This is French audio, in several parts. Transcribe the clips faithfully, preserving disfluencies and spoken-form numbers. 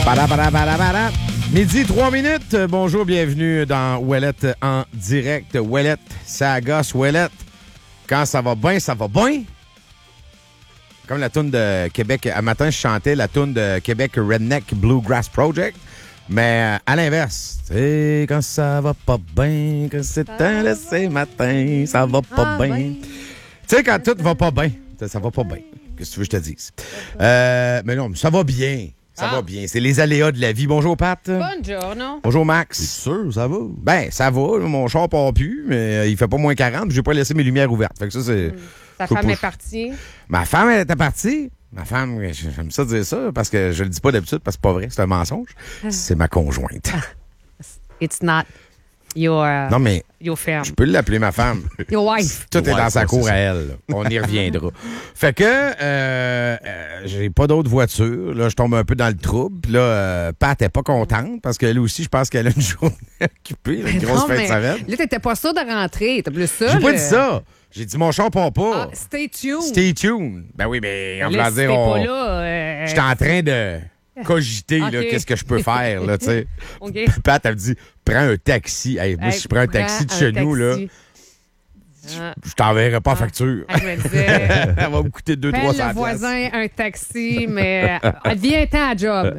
Para, para, para, para. Midi, trois minutes. Bonjour, bienvenue dans Ouellette en direct. Ouellette, ça gosse, Ouellette. Quand ça va bien, ça va bien. Comme la toune de Québec. Un matin, je chantais la toune de Québec Redneck Bluegrass Project. Mais à l'inverse, tu sais, quand ça va pas bien, que c'est un laissé matin, ça va pas bien. Tu sais, quand tout va pas bien, ça va pas bien. Qu'est-ce que tu veux que je te dise? Euh, mais non, ça va bien. Ça ah. va bien. C'est les aléas de la vie. Bonjour, Pat. Buongiorno. Bonjour, Max. C'est sûr, ça va? Ben, ça va. Mon char part plus, mais il fait pas moins quarante. J'ai pas laissé mes lumières ouvertes. Fait que ça, c'est... Hum. Ta femme est partie? Ma femme, elle était partie. Ma femme, j'aime ça dire ça parce que je le dis pas d'habitude parce que c'est pas vrai. C'est un mensonge. C'est ma conjointe. It's not your, uh, non, mais your femme. je peux l'appeler ma femme. Your wife. Tout est Ouais, dans sa ouais, cour c'est à ça. elle. Là. On y reviendra. Fait que euh, euh, j'ai pas d'autre voiture. Là, je tombe un peu dans le trouble. Puis là, euh, Pat est pas contente parce qu'elle aussi, je pense qu'elle a une journée occupée, une grosse Non, fin de mais semaine. là, t'étais pas sûr de rentrer. T'as plus ça. J'ai pas le- dit ça. J'ai dit mon char part pas. Ah, stay tuned. Stay tuned. Ben oui, mais en Là, voulant si dire, t'es on... pas là, euh, j'étais en train de cogiter, là, Ok. qu'est-ce que je peux faire, là, tu sais. OK. Puis Pat, elle me dit, prends un taxi. Hey, moi, Hey, si je prends un taxi de prends chez un nous, là, taxi. Ah. je t'enverrai pas en facture. Ah, je me disais, Elle va me coûter deux trois appelle cents le voisin un taxi, mais euh, viens-t'en à job.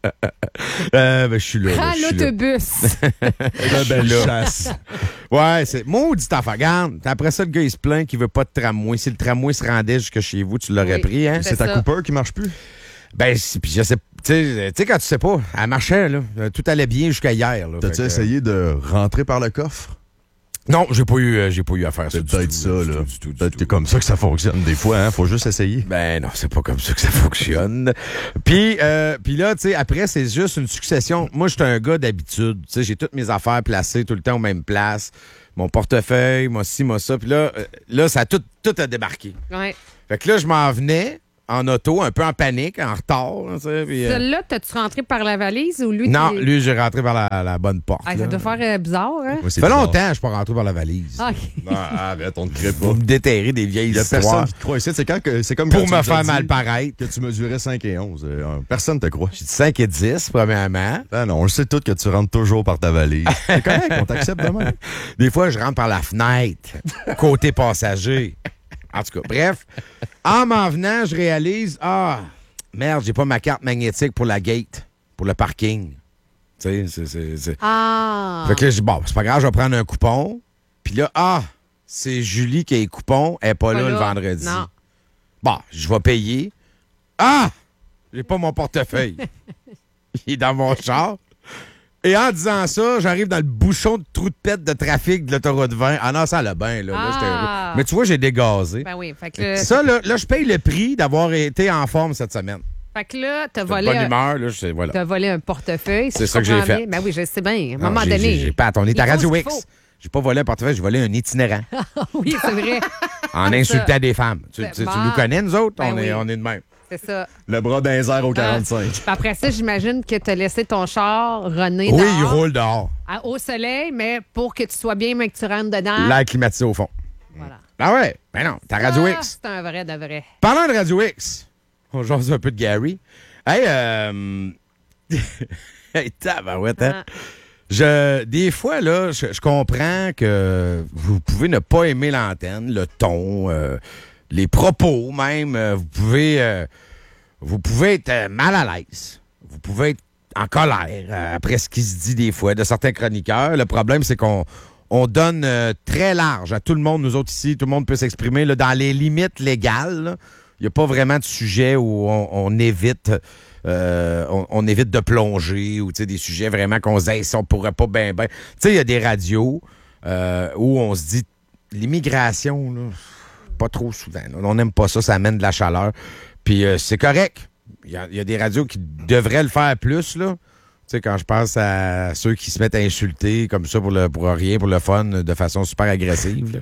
Euh, ben, je suis là. là, Prends je suis là. l'autobus. Une belle chasse. Ouais, c'est maudit affaire. Regarde, après ça, le gars, il se plaint qu'il veut pas de tramway. Si le tramway se rendait jusque chez vous, tu l'aurais Oui. pris, hein? C'est C'est ta ça. Cooper qui marche plus? Ben, c'est- puis je sais, tu sais, tu sais, quand tu sais pas, elle marchait, là. Tout allait bien jusqu'à hier, là. T'as-tu Fait que- essayé de rentrer par le coffre? Non, j'ai pas eu, euh, j'ai pas eu à faire ça. C'est du peut-être tout, ça, du là. tout, du tout, du Peut-être tout. que c'est comme ça que ça fonctionne des fois, hein? Faut juste essayer. Ben non, c'est pas comme ça que ça fonctionne. Puis, euh, puis là, tu sais, après, c'est juste une succession. Moi, je suis un gars d'habitude. Tu sais, j'ai toutes mes affaires placées tout le temps aux mêmes places. Mon portefeuille, moi ci, moi ça. Puis là, euh, là, ça a tout, tout a débarqué. Ouais. Fait que là, je m'en venais en auto, un peu en panique, en retard. là, tu sais, puis, euh, Celle-là, t'as-tu rentré par la valise ou lui? non, t'es- lui, j'ai rentré par la, la bonne porte. Ah, là. ça doit faire euh, bizarre, hein? Ouais, c'est Ça fait bizarre. longtemps que je suis pas rentré par la valise. Ah, Ah, arrête, on te crée pas. Pour me déterrer des vieilles Il y a histoires. personne qui te croit ici. C'est quand que- c'est comme Pour quand tu me nous as faire dit mal paraître. que tu mesurais cinq et onze. Euh, Personne te croit. J'ai dit cinq et dix, premièrement. Ah non, on le sait tout que tu rentres toujours par ta valise. C'est correct, on t'accepte demain. Des fois, je rentre par la fenêtre, côté passager. En tout cas, bref. En m'en venant, je réalise, ah, merde, j'ai pas ma carte magnétique pour la gate, pour le parking. Tu sais, c'est... c'est, c'est... ah. Fait que là, je dis, bon, c'est pas grave, je vais prendre un coupon. Puis là, ah, c'est Julie qui a les coupons, elle est pas, Pas là, le là. vendredi. Non. Bon, je vais payer. Ah, j'ai pas mon portefeuille. Il est dans mon char. Et en disant ça, j'arrive dans le bouchon de trou de pète de trafic de l'autoroute vingt. Ah non, ça allait bien, là. là, j'étais Ah. heureux. Mais tu vois, j'ai dégazé. Ben oui, fait que, là, Ça, là, là, je paye le prix d'avoir été en forme cette semaine. fait que là, t'as De volé, bonne un, humeur, là, je sais, voilà. t'as volé un portefeuille. si C'est je ça que j'ai comprends fait. bien. Ben oui, je sais bien. À un Non, moment j'ai- donné. J'ai j'ai pas attendu. il T'as faut Radio ce X. qu'il faut. J'ai pas volé un portefeuille, j'ai volé un itinérant Oui, c'est vrai. en insultant des femmes. Tu, C'est tu- tu bon. nous connais, nous autres? Ben on, est, oui. on est de même. C'est ça. Le bras d'un zère au Ah. quarante-cinq. Puis après ça, j'imagine que t'as laissé ton char runner Oui, dehors, il roule dehors. à- au soleil, mais pour que tu sois bien, mais que tu rentres dedans. L'air climatisé au fond. Voilà. Ah ouais? Ben non, t'as Radio Ah, X. c'est un vrai de vrai. Parlant de Radio X, on jase un peu de Gary. Hey, euh... hey, tabarouette, hein? Ah. Je, des fois, là, je, je comprends que vous pouvez ne pas aimer l'antenne, le ton, euh, les propos même. euh, vous pouvez euh, vous pouvez être euh, mal à l'aise. Vous pouvez être en colère euh, après ce qui se dit des fois de certains chroniqueurs. Le problème, c'est qu'on on donne euh, très large à tout le monde, nous autres ici. Tout le monde peut s'exprimer là, dans les limites légales. là. Il n'y a pas vraiment de sujet où on, on évite... Euh, on, on évite de plonger ou tu sais, des sujets vraiment qu'on se dit, hey, ça, on pourrait pas bien, bien. Tu sais, il y a des radios euh, où on se dit, l'immigration, là, pas trop souvent. là. On n'aime pas ça, ça amène de la chaleur. Puis euh, c'est correct. Il y, a- il y a des radios qui devraient le faire plus, là. Tu sais, quand je pense à ceux qui se mettent à insulter comme ça pour, le, pour rien, pour le fun, de façon super agressive. là.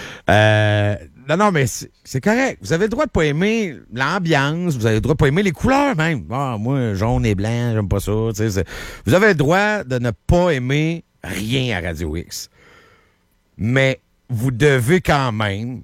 Euh, non, non, mais c'est c'est correct. Vous avez le droit de pas aimer l'ambiance, vous avez le droit de pas aimer les couleurs même. Ah, moi, jaune et blanc, j'aime pas ça. tu sais, c'est- Vous avez le droit de ne pas aimer rien à Radio X. Mais vous devez quand même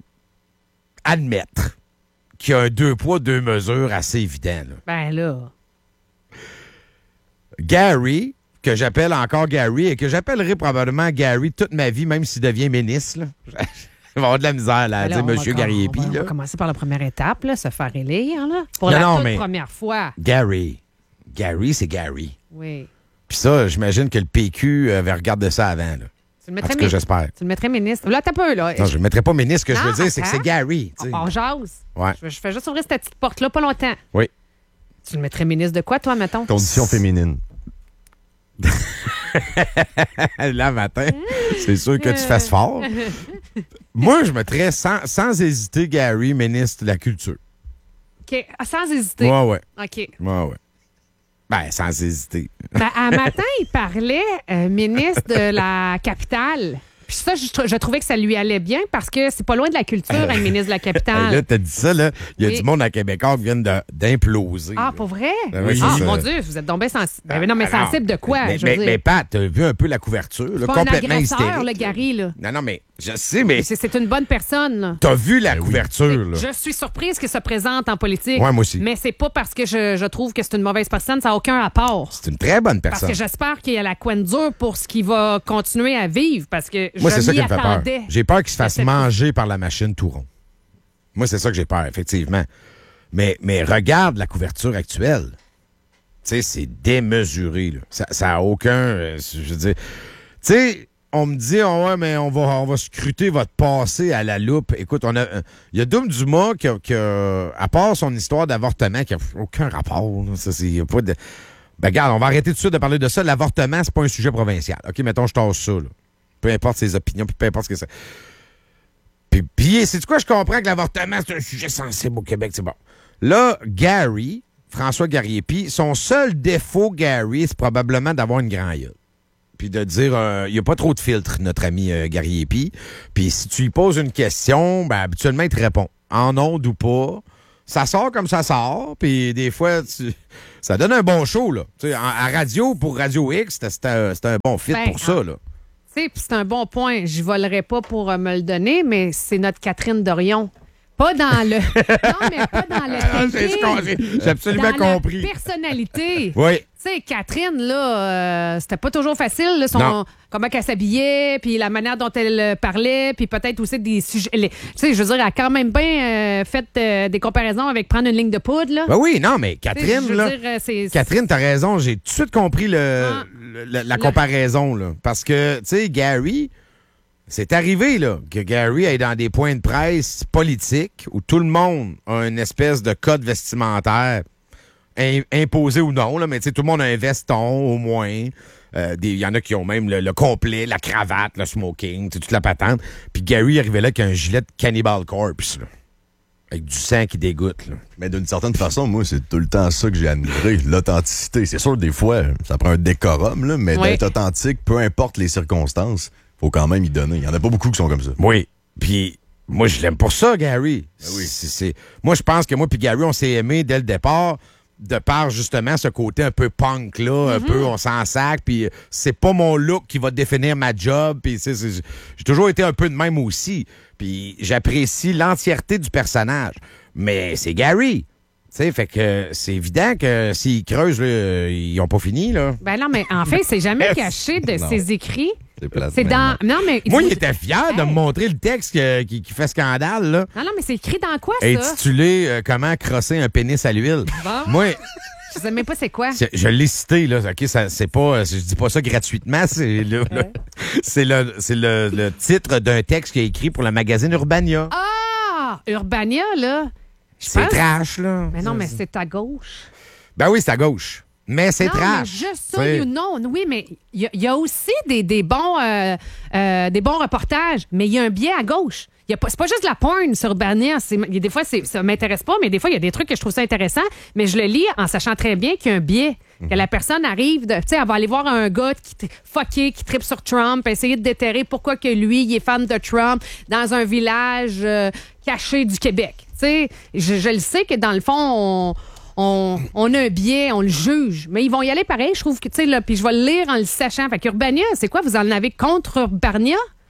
admettre qu'il y a un deux poids, deux mesures assez évident. là. Ben là. Gary, que j'appelle encore Gary et que j'appellerai probablement Gary toute ma vie, même s'il devient ministre. Là. Il va avoir de la misère là, à Alors, dire on Monsieur va, Gariepi. on va, on va commencer par la première étape, là, se faire élire, là, pour non, la non, toute mais première fois. Gary. Gary, c'est Gary. Oui. Puis ça, j'imagine que le P Q avait regardé ça avant. Là. Tu le En mettrais tout cas, mi- j'espère. Tu le mettrais ministre. Là, t'as peu, là. Non, je ne le mettrais pas ministre. Ce que je Non, veux dire, c'est que attends. c'est Gary. tu sais. On jase. Ouais. Je, je fais juste ouvrir cette petite porte-là pas longtemps. Oui. Tu le mettrais ministre de quoi, toi, mettons? Condition féminine. Là, matin, c'est sûr que tu fasses fort. Moi, je mettrais sans, sans hésiter Gary, ministre de la Culture. OK. Ah, sans hésiter. Ouais, ouais. OK. Ouais, ouais. Ben, sans hésiter. Ben, un matin, il parlait euh, ministre de la capitale. Puis ça, je, tr- je trouvais que ça lui allait bien parce que c'est pas loin de la culture, un ministre de la Hey, capitale. là, t'as dit ça, là. Il y a Oui. du monde à Québécois qui vient de- d'imploser. Ah, là. pour vrai? Ben oui, ah, c'est ça. mon Dieu, vous êtes donc bien sensible. Ben, non, mais Ah, sensible de quoi? Mais, je veux mais, dire. mais Pat, t'as vu un peu la couverture, là, C'est pas un complètement agresseur, hystérique. le Gary, là. Non, non, mais je sais, mais C'est, c'est une bonne personne, là. t'as vu la couverture, là. Je suis surprise qu'il se présente en politique. Ouais, moi aussi. Mais c'est pas parce que je, je trouve que c'est une mauvaise personne, ça n'a aucun rapport. C'est une très bonne Parce personne. que j'espère qu'il a la couenne dure pour ce qu'il va continuer à vivre. Parce que Moi, je c'est ça m'y qui me fait peur. attendais. J'ai peur qu'il se fasse C'était- manger par la machine tout rond. Moi, c'est ça que j'ai peur, effectivement. Mais, mais regarde la couverture actuelle. Tu sais, c'est démesuré, là. Ça n'a aucun... euh, je veux dire... Tu sais, on me dit, oh, ouais, mais on va, on va scruter votre passé à la loupe. Écoute, on a... Il y a Doom Dumas qui, a- qui a- à part son histoire d'avortement, qui n'a aucun rapport. Là. Ça, c'est... y a pas de... Ben, regarde, on va arrêter tout de suite de parler de ça. L'avortement, c'est pas un sujet provincial. OK, mettons, je tasse ça, là. Peu importe ses opinions, puis peu importe ce que c'est. Puis, puis c'est quoi, je comprends que l'avortement, c'est un sujet sensible au Québec, c'est bon. Là, Gary, François Gariepi, son seul défaut, Gary, c'est probablement d'avoir une grande gueule. Puis de dire, il n'y a pas trop de filtre, notre ami euh, Gariepi. Puis si tu lui poses une question, ben, habituellement, il te répond. En ondes ou pas. Ça sort comme ça sort, puis des fois, tu- ça donne un bon show, là. Tu sais, en- à radio, pour Radio X, c'était- c'était c'était un bon fit Ben, pour ça, en- là. Tu sais, puis c'est un bon point. Je volerai pas pour euh, me le donner, mais c'est notre Catherine Dorion. Pas dans le. Non, mais pas dans le. Ah, j'ai- thinking, j'ai j'ai absolument dans compris. La personnalité. Oui. Tu sais, Catherine, là, euh, c'était pas toujours facile, là, son, Non. comment qu'elle s'habillait, puis la manière dont elle euh, parlait, puis peut-être aussi des sujets. les- Tu sais, je veux dire, elle a quand même bien euh, fait euh, des comparaisons avec prendre une ligne de poudre, là. Ben oui, non, mais Tu sais, Catherine, je veux là. dire, euh, c'est- Catherine, t'as raison. J'ai tout de suite compris le, Ah. le- la, la Le- comparaison, là. Parce que, tu sais, Gary, c'est arrivé, là, que Gary est dans des points de presse politiques où tout le monde a une espèce de code vestimentaire im- imposé ou non, là, mais tu sais, tout le monde a un veston, au moins. Euh, des- Il y en a qui ont même le, le complet, la cravate, le smoking, tu sais, toute la patente. Puis Gary arrivait là avec un gilet de Cannibal Corpse, là. Avec du sang qui dégoûte, là. Mais d'une certaine façon, moi, c'est tout le temps ça que j'ai admiré, l'authenticité. C'est sûr, des fois, ça prend un décorum, là, mais Oui. d'être authentique, peu importe les circonstances, faut quand même y donner. Il y en a pas beaucoup qui sont comme ça. Oui. Puis moi, je l'aime pour ça, Gary. Ben oui. C'est- c'est- Moi, je pense que moi puis Gary, on s'est aimés dès le départ de par justement ce côté un peu punk là, un peu on s'en sac, puis c'est pas mon look qui va définir ma job, puis c'est- c'est- j'ai toujours été un peu de même aussi, puis j'apprécie l'entièreté du personnage, mais c'est Gary. Tu sais, fait que c'est évident que s'ils creusent, là, ils ont pas fini, là. Ben non, mais en fait, c'est jamais caché de Non. ses écrits. C'est plate, C'est mais dans. Non, mais. Moi, faut- il était fier de Hey. me montrer le texte que- qui, qui fait scandale, là. Non, non, mais c'est écrit dans quoi, ça? Intitulé euh, Comment crosser un pénis à l'huile. Bon. Moi, Je sais même pas c'est quoi. c'est- je l'ai cité, là. OK, ça, c'est pas, je dis pas ça gratuitement. C'est le, le- c'est le, c'est le, le titre d'un texte qu'il a écrit pour le magazine Urbania. Ah! Urbania, là. je c'est pense- trash, là. Mais non, mais c'est à gauche. Ben oui, c'est à gauche. Mais c'est non, trash. mais juste ça, C'est- ou non. Oui, mais il y, a- il y a aussi des, des bons, euh, euh, des bons reportages, mais il y a un biais à gauche. Il y a pas- C'est pas juste la porn sur Urbania. C'est- il y a Des fois, c'est- ça m'intéresse pas, mais des fois, il y a des trucs que je trouve ça intéressant. Mais je le lis en sachant très bien qu'il y a un biais. Que la personne arrive, de- tu sais, elle va aller voir un gars qui t- fucké, qui tripe sur Trump, essayer de déterrer pourquoi que lui, il est fan de Trump dans un village euh, caché du Québec. Tu sais, je, je le sais que dans le fond, on, on, on a un biais, on le juge. Mais ils vont y aller pareil, je trouve que, tu sais, là, puis je vais le lire en le sachant. Fait qu'Urbania, c'est quoi? Vous en avez contre Urbania?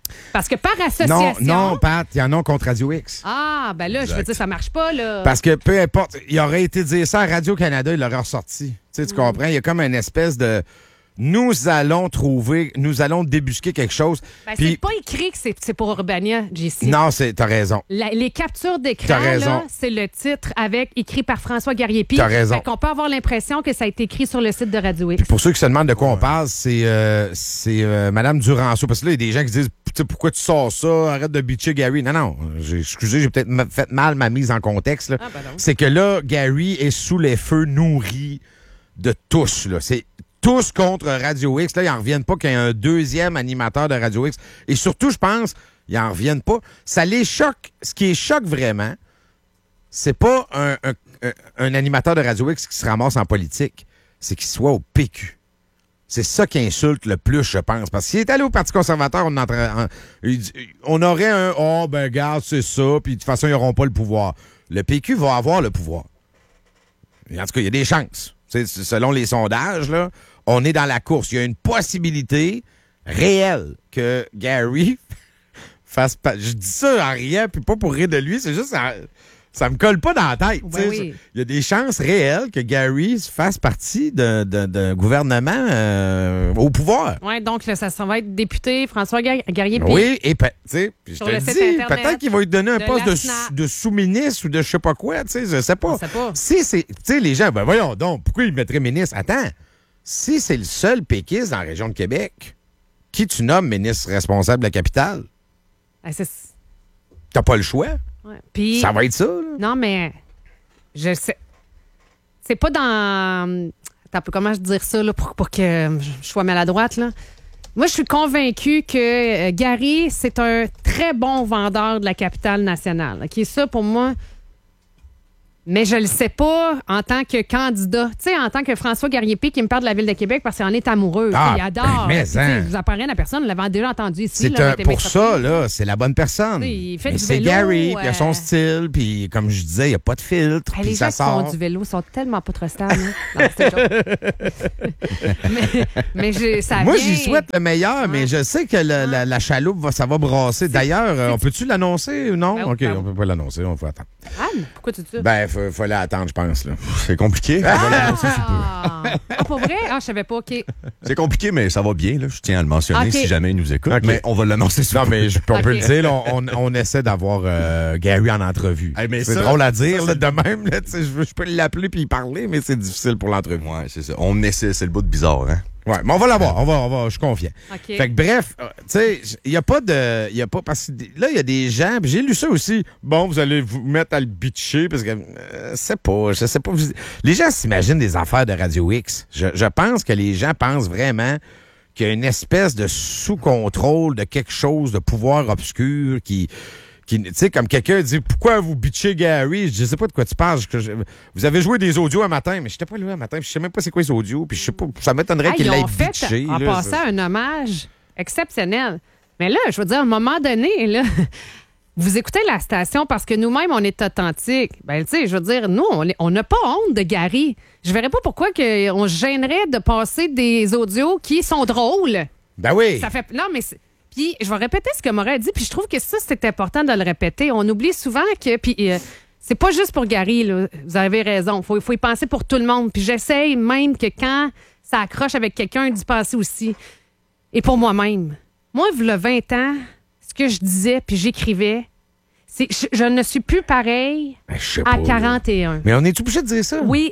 Parce que par association... Non, non, Pat, il y en a contre Radio X. Ah, ben là, Exact. je veux dire, ça marche pas, là. Parce que peu importe, il aurait été dire ça à Radio-Canada, il l'aurait ressorti. Tu sais, tu Mm. comprends? Il y a comme une espèce de... Nous allons trouver, nous allons débusquer quelque chose. Ben, Puis- c'est pas écrit que c'est c'est pour Urbania, J C. Non, c'est, t'as raison. La- les captures d'écran, T'as raison. là, c'est le titre avec écrit par François Garriépi. T'as raison. Fait qu'on peut avoir l'impression que ça a été écrit sur le site de Radio X. Puis pour ceux qui se demandent de quoi on parle, c'est euh, c'est euh, Mme Duranceau. Parce que là, il y a des gens qui disent, tu sais, pourquoi tu sors ça? Arrête de bitcher Gary. Non, non. J'ai, excusez, j'ai peut-être ma- fait mal ma mise en contexte. là. Ah, ben non. C'est que là, Gary est sous les feux nourris de tous. Là. C'est tous contre Radio X. Là, ils n'en reviennent pas qu'il y ait un deuxième animateur de Radio X. Et surtout, je pense, ils n'en reviennent pas. Ça les choque. Ce qui les choque vraiment, c'est pas un, un, un- un animateur de Radio X qui se ramasse en politique. C'est qu'il soit au P Q. C'est ça qui insulte le plus, je pense. Parce que s'il est allé au Parti conservateur, on, est en train- en- il dit- on aurait un « Oh, ben, regarde, c'est ça. » Puis de toute façon, ils n'auront pas le pouvoir. Le P Q va avoir le pouvoir. Et en tout cas, il y a des chances. Tu sais, selon les sondages, là, on est dans la course. Il y a une possibilité réelle que Gary fasse pas. Je dis ça en riant, puis pas pour rire de lui, c'est juste ça, ça me colle pas dans la tête. Ben tu sais. oui. Il y a des chances réelles que Gary fasse partie d'un de, de, gouvernement euh, au pouvoir. Oui, donc là, ça, ça va être député François Gar- Garriépi. Oui, et pe- tu sais, puis je Sur te le le site dis, Internet peut-être qu'il va lui donner un de poste la de, S N A. sou- de sous-ministre ou de je sais pas quoi, tu sais, je sais pas. On sait pas. Si c'est, tu sais, les gens, ben voyons donc, pourquoi il mettrait ministre? Attends, si c'est le seul péquiste dans la région de Québec, qui tu nommes ministre responsable de la capitale? Ah, c'est- T'as pas le choix. ouais. Puis, Ça va être ça, là. non, mais je sais. C'est pas dans. Attends un peu, comment je dire ça là, pour, pour que je sois maladroite, là? Moi, je suis convaincue que euh, Gary, c'est un très bon vendeur de la capitale nationale. OK, ça, pour moi. Mais je le sais pas en tant que candidat. Tu sais, en tant que François Garriépi qui me parle de la Ville de Québec parce qu'il en est amoureux. Ah, il adore. ben, mais Puis, tu sais, hein. vous apprendrez à personne, on l'avait déjà entendu ici. C'est là, un- avec pour Maître ça, Prix. là, c'est la bonne personne. Tu sais, il fait Mais du c'est vélo, Gary, puis il a son euh, style, puis comme je disais, il n'y a pas de filtre, Hey, puis les ça gens qui font sort. du vélo sont tellement pas trop stables. hein. Non, c'est une joke. mais mais je- ça Moi, vient- j'y souhaite le meilleur, Ouais. mais je sais que le- la, la chaloupe, va, ça va brasser. D'ailleurs, euh, on peut-tu l'annoncer ou non? Ben oui, OK, ben oui. on peut pas l'annoncer, on faut attendre. Anne, pourquoi tu dis ça? Ben, il fallait attendre, je pense. Là. C'est compliqué. Ah, ah, pour vrai? Ah, je savais pas, OK. C'est compliqué, mais ça va bien. Là. Je tiens à le mentionner Ok. si jamais il nous écoute. Ok. Mais on va l'annoncer sur Non, mais je- on peut Ok. le dire, là, on, on essaie d'avoir euh, Gary en entrevue. Hey, mais c'est ça- drôle à dire, ça, là, c'est- de même. Là, tu sais, je, veux- je peux l'appeler puis y parler, mais c'est difficile pour l'entrevue. Ouais, c'est ça. On essaie, c'est le bout de bizarre, hein? Ouais, mais on va l'avoir, on va, on va, je suis confiant. OK. Fait que bref, euh, tu sais, il n'y a pas de. Il y a pas. Parce que là, il y a des gens, puis j'ai lu ça aussi. Bon, vous allez vous mettre à le bitcher, parce que. Euh, je sais pas, je sais pas. vous- les gens s'imaginent des affaires de Radio X. Je, je pense que les gens pensent vraiment qu'il y a une espèce de sous-contrôle de quelque chose, de pouvoir obscur qui. qui tu sais, comme quelqu'un dit, pourquoi vous bitchez Gary? Je sais pas de quoi tu parles. Je- je- vous avez joué des audios un matin, mais j'étais pas là un matin, puis je sais même pas c'est quoi les audios, puis je sais pas, ça m'étonnerait Hey, qu'il ils l'ait ont fait, bitché. en là, passant, ça. un hommage exceptionnel. Mais là, je veux dire, à un moment donné, là, vous écoutez la station parce que nous-mêmes, on est authentiques. Ben, tu sais, je veux dire, nous, on est- on n'a pas honte de Gary. Je verrais pas pourquoi que on se gênerait de passer des audios qui sont drôles. Ben oui. Ça fait. Non, mais. c'est- Puis, je vais répéter ce que Morin dit, puis je trouve que ça, c'est important de le répéter. On oublie souvent que. Puis, euh, c'est pas juste pour Gary, là. Vous avez raison. Il faut, faut y penser pour tout le monde. Puis, j'essaye même que quand ça accroche avec quelqu'un, d'y penser aussi. Et pour moi-même. Moi, il y a vingt ans, ce que je disais, puis j'écrivais, c'est je, je ne suis plus pareil Ben, je sais à pas, là. quarante et un. Mais on est obligé de dire ça? Oui.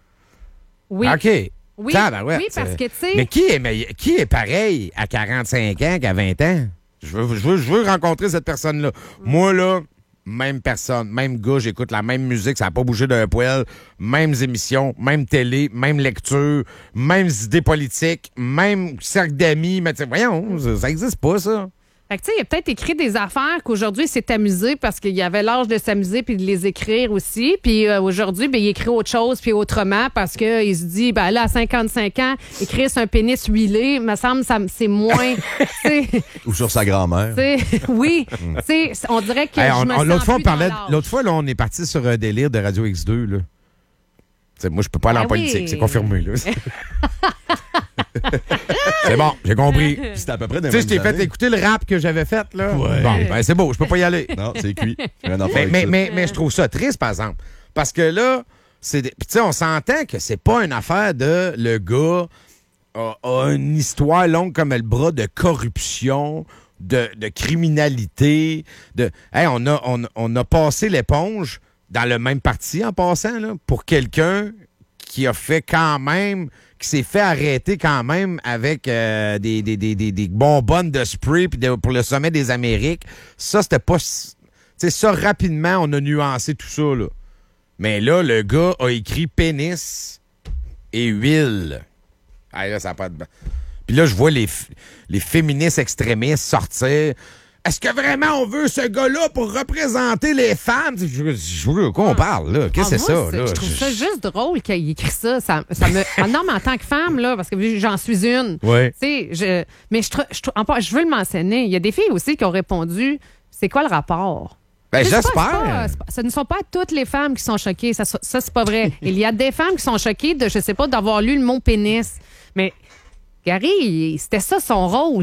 Oui. OK. Oui, Tabarouette. oui, parce que, tu sais- Mais qui est, meille- qui est pareil à quarante-cinq ans qu'à vingt ans? Je veux, je veux, je veux rencontrer cette personne-là. Moi, là, même personne, même gars, j'écoute la même musique, ça n'a pas bougé d'un poil, mêmes émissions, même télé, même lecture, mêmes idées politiques, même cercle d'amis. Mais tu sais, voyons, ça, ça existe pas, ça. Fait que, tu sais, il a peut-être écrit des affaires qu'aujourd'hui, il s'est amusé parce qu'il avait l'âge de s'amuser puis de les écrire aussi. Puis euh, aujourd'hui, ben, il écrit autre chose puis autrement parce qu'il se dit, ben là, à cinquante-cinq ans, écrire sur un pénis huilé, me semble, ça, me- c'est moins. tu sais, Ou sur sa grand-mère. tu sais, oui, tu sais, on dirait que. Hey, je on- me on- sens l'autre fois, on plus dans parlait. de- l'âge. L'autre fois, là, on est parti sur un délire de Radio X deux, là. Tu sais, moi, je peux pas aller Ben en politique, oui. c'est confirmé, là. C'est bon, j'ai compris. Puis c'était à peu près des Tu sais, mêmes je t'ai fait années. écouter le rap que j'avais fait, là. Ouais. Bon, ben c'est beau, je peux pas y aller. Non, c'est cuit. Rien à faire Mais, avec mais, ça. mais, mais je trouve ça triste, par exemple. Parce que là, c'est. des- Puis, tu sais, on s'entend que c'est pas une affaire de le gars a, a une histoire longue comme le bras de corruption, de, de criminalité. De... Hey, on a, on, on a passé l'éponge dans le même parti en passant, là, pour quelqu'un qui a fait quand même. Qui s'est fait arrêter quand même avec euh, des, des, des, des, des bonbonnes de spray puis de- pour le sommet des Amériques. Ça, c'était pas. Tu sais, ça, rapidement, on a nuancé tout ça, là. Mais là, le gars a écrit pénis et huile. Ah, là, ça n'a pas de. Puis là, je vois les, f- les féministes extrémistes sortir. Est-ce que vraiment on veut ce gars-là pour représenter les femmes? Je, je, je veux qu'on parle, là. Qu'est-ce que Ah, c'est moi, ça, là? Je trouve ça juste drôle qu'il ait écrit ça. Ça, ça me... Ah non, mais en tant que femme, là, parce que j'en suis une. Ouais. Tu sais, je... Mais je, trou- je, trou- en part, je veux le mentionner. Il y a des filles aussi qui ont répondu c'est quoi le rapport? Ben, C'est pas- c'est j'espère. pas- c'est pas- Ce ne sont pas toutes les femmes qui sont choquées. Ça, ça c'est pas vrai. Il y a des femmes qui sont choquées de, je sais pas, d'avoir lu le mot pénis. Mais Gary, c'était ça son rôle.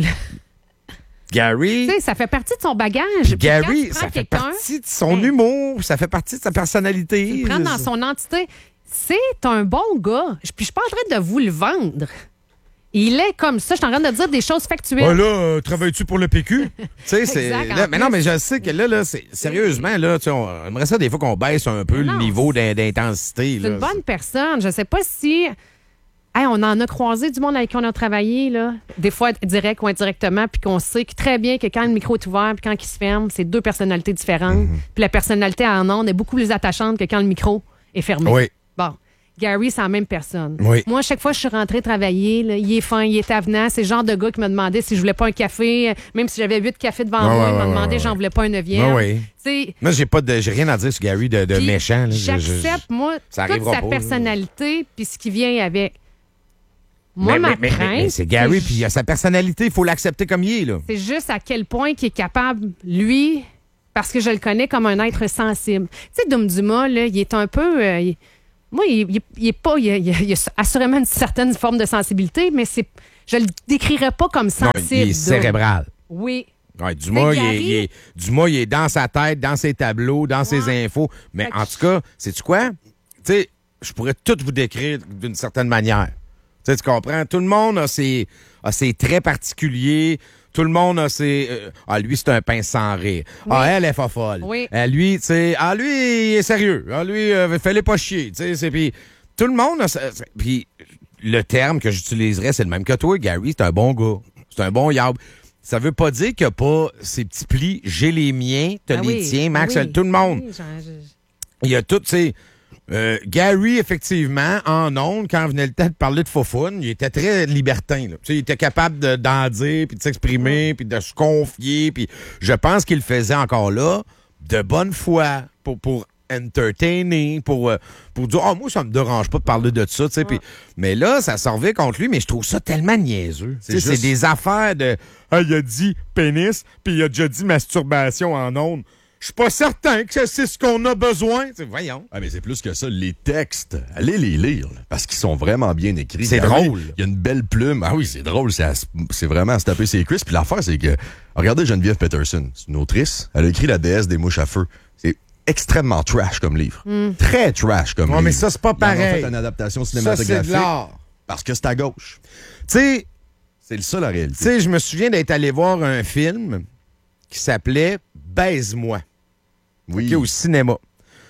Gary. Tu sais, ça fait partie de son bagage. Puis quand Gary, tu prends ça fait quelqu'un, partie de son ben, humour, ça fait partie de sa personnalité. tu le prends dans son entité. C'est un bon gars. Puis je suis pas en train de vous le vendre. Il est comme ça. Je suis en train de dire des choses factuelles. Ah là, euh, travailles-tu pour le P Q? Tu sais, c'est. Exact, en là, mais non, plus. mais je sais que là, là, c'est sérieusement, là, tu sais, on aimerait ça des fois qu'on baisse un peu Non, le niveau d'in- d'intensité. C'est là. une bonne personne. Je sais pas si. Hey, on en a croisé du monde avec qui on a travaillé, là. Des fois direct ou indirectement, puis qu'on sait que très bien que quand le micro est ouvert puis quand il se ferme, c'est deux personnalités différentes. Puis la personnalité en ondes est beaucoup plus attachante que quand le micro est fermé. Oui. Bon. Gary, c'est la même personne. Oui. Moi, chaque fois que je suis rentrée travailler, là, il est fin, il est avenant. C'est le genre de gars qui me demandait si je voulais pas un café. Même si j'avais huit cafés devant Ouais, moi, ouais, il m'a ouais, demandé ouais, j'en ouais. voulais pas un neuvième. Ouais, ouais. Tu sais, Moi, j'ai pas de, j'ai rien à dire sur Gary de, de puis méchant. là. Je- je- J'accepte, moi, ça toute arrivera sa pas, là. personnalité puis ce qui vient avec. Moi, mais, ma mais- mais- crainte, mais c'est Gary, c'est- puis il a sa personnalité, il faut l'accepter comme il est, là. c'est juste à quel point il est capable, lui, parce que je le connais comme un être sensible. Tu sais, Dom Dumas, là, il est un peu... euh, il- moi, il, il, il est pas... Il, il- il a assurément une certaine forme de sensibilité, mais c'est, je le décrirais pas comme Non, sensible. il est Dom. cérébral. Oui. Ouais, Dumas, il est, Gary- il est- Dumas, il est dans sa tête, dans ses tableaux, dans ses Ouais. infos. Mais Fait que en tout cas, sais-tu quoi? Tu sais, je pourrais tout vous décrire d'une certaine manière. Tu sais, tu comprends? Tout le monde a ses, a ses traits particuliers. Tout le monde a ses... euh, ah, lui, c'est un pince sans rire. Ah, elle est pas folle. Oui. Ah, lui, tu sais... Ah, lui, il est sérieux. Ah, lui, euh, fallait pas chier. Tu sais, c'est... Puis tout le monde a... sa- Puis le terme que j'utiliserais, c'est le même que toi, Gary. C'est un bon gars. C'est un bon yab. Ça veut pas dire qu'il n'y a pas ces petits plis. J'ai les miens, t'as Ah les oui, tiens, Max, oui. tout le monde. Oui, genre, je- Il y a tout, tu sais... euh, Gary, effectivement, en ondes, quand venait le temps de parler de Fofone, il était très libertin. Là. Tu sais, il était capable de, d'en dire, puis de s'exprimer, puis de se confier. Puis je pense qu'il le faisait encore là de bonne foi pour, pour entertainer, pour, euh, pour dire « Ah, moi, ça me dérange pas de parler de ça. » tu sais, puis- Mais là, ça servait contre lui, mais je trouve ça tellement niaiseux. C'est Tu sais, C'est juste- des affaires de « Ah, il a dit pénis, puis il a déjà dit masturbation en ondes. » Je suis pas certain que c'est ce qu'on a besoin. Tu sais, voyons. Ah, mais c'est plus que ça. Les textes, allez les lire, là, parce qu'ils sont vraiment bien écrits. C'est Il y a- drôle. Il y a une belle plume. Ah oui, c'est drôle. C'est, à se- c'est vraiment à se taper ses cuisses. Puis l'affaire, c'est que, regardez Geneviève Peterson. C'est une autrice. Elle a écrit La déesse des mouches à feu. C'est extrêmement trash comme livre. Très trash comme Ouais, livre. mais ça, c'est pas Ils en ont pareil. fait une adaptation Ça, cinématographique. c'est de l'art. Parce que c'est à gauche. Tu sais, C'est ça la réalité. Tu sais, je me souviens d'être allé voir un film qui s'appelait Baise-moi, oui. qui est au cinéma.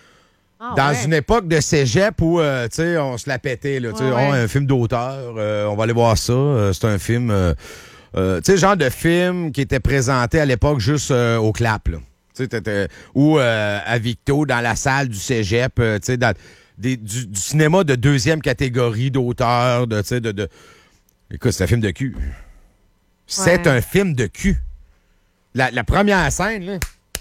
Ah, Dans ouais. une époque de cégep où, euh, tu sais, on se la pétait, là. Tu sais, Ouais, oh, ouais. un film d'auteur, euh, on va aller voir ça. euh, c'est un film, euh, euh, tu sais, genre de film qui était présenté à l'époque juste euh, au clap, là. Tu sais, t'étais- ou euh, à Victo, dans la salle du cégep, euh, tu sais, dans des- du, du cinéma de deuxième catégorie d'auteur, de, tu sais, de, de... Écoute, c'est un film de cul. C'est Ouais. un film de cul. La, la première scène, là.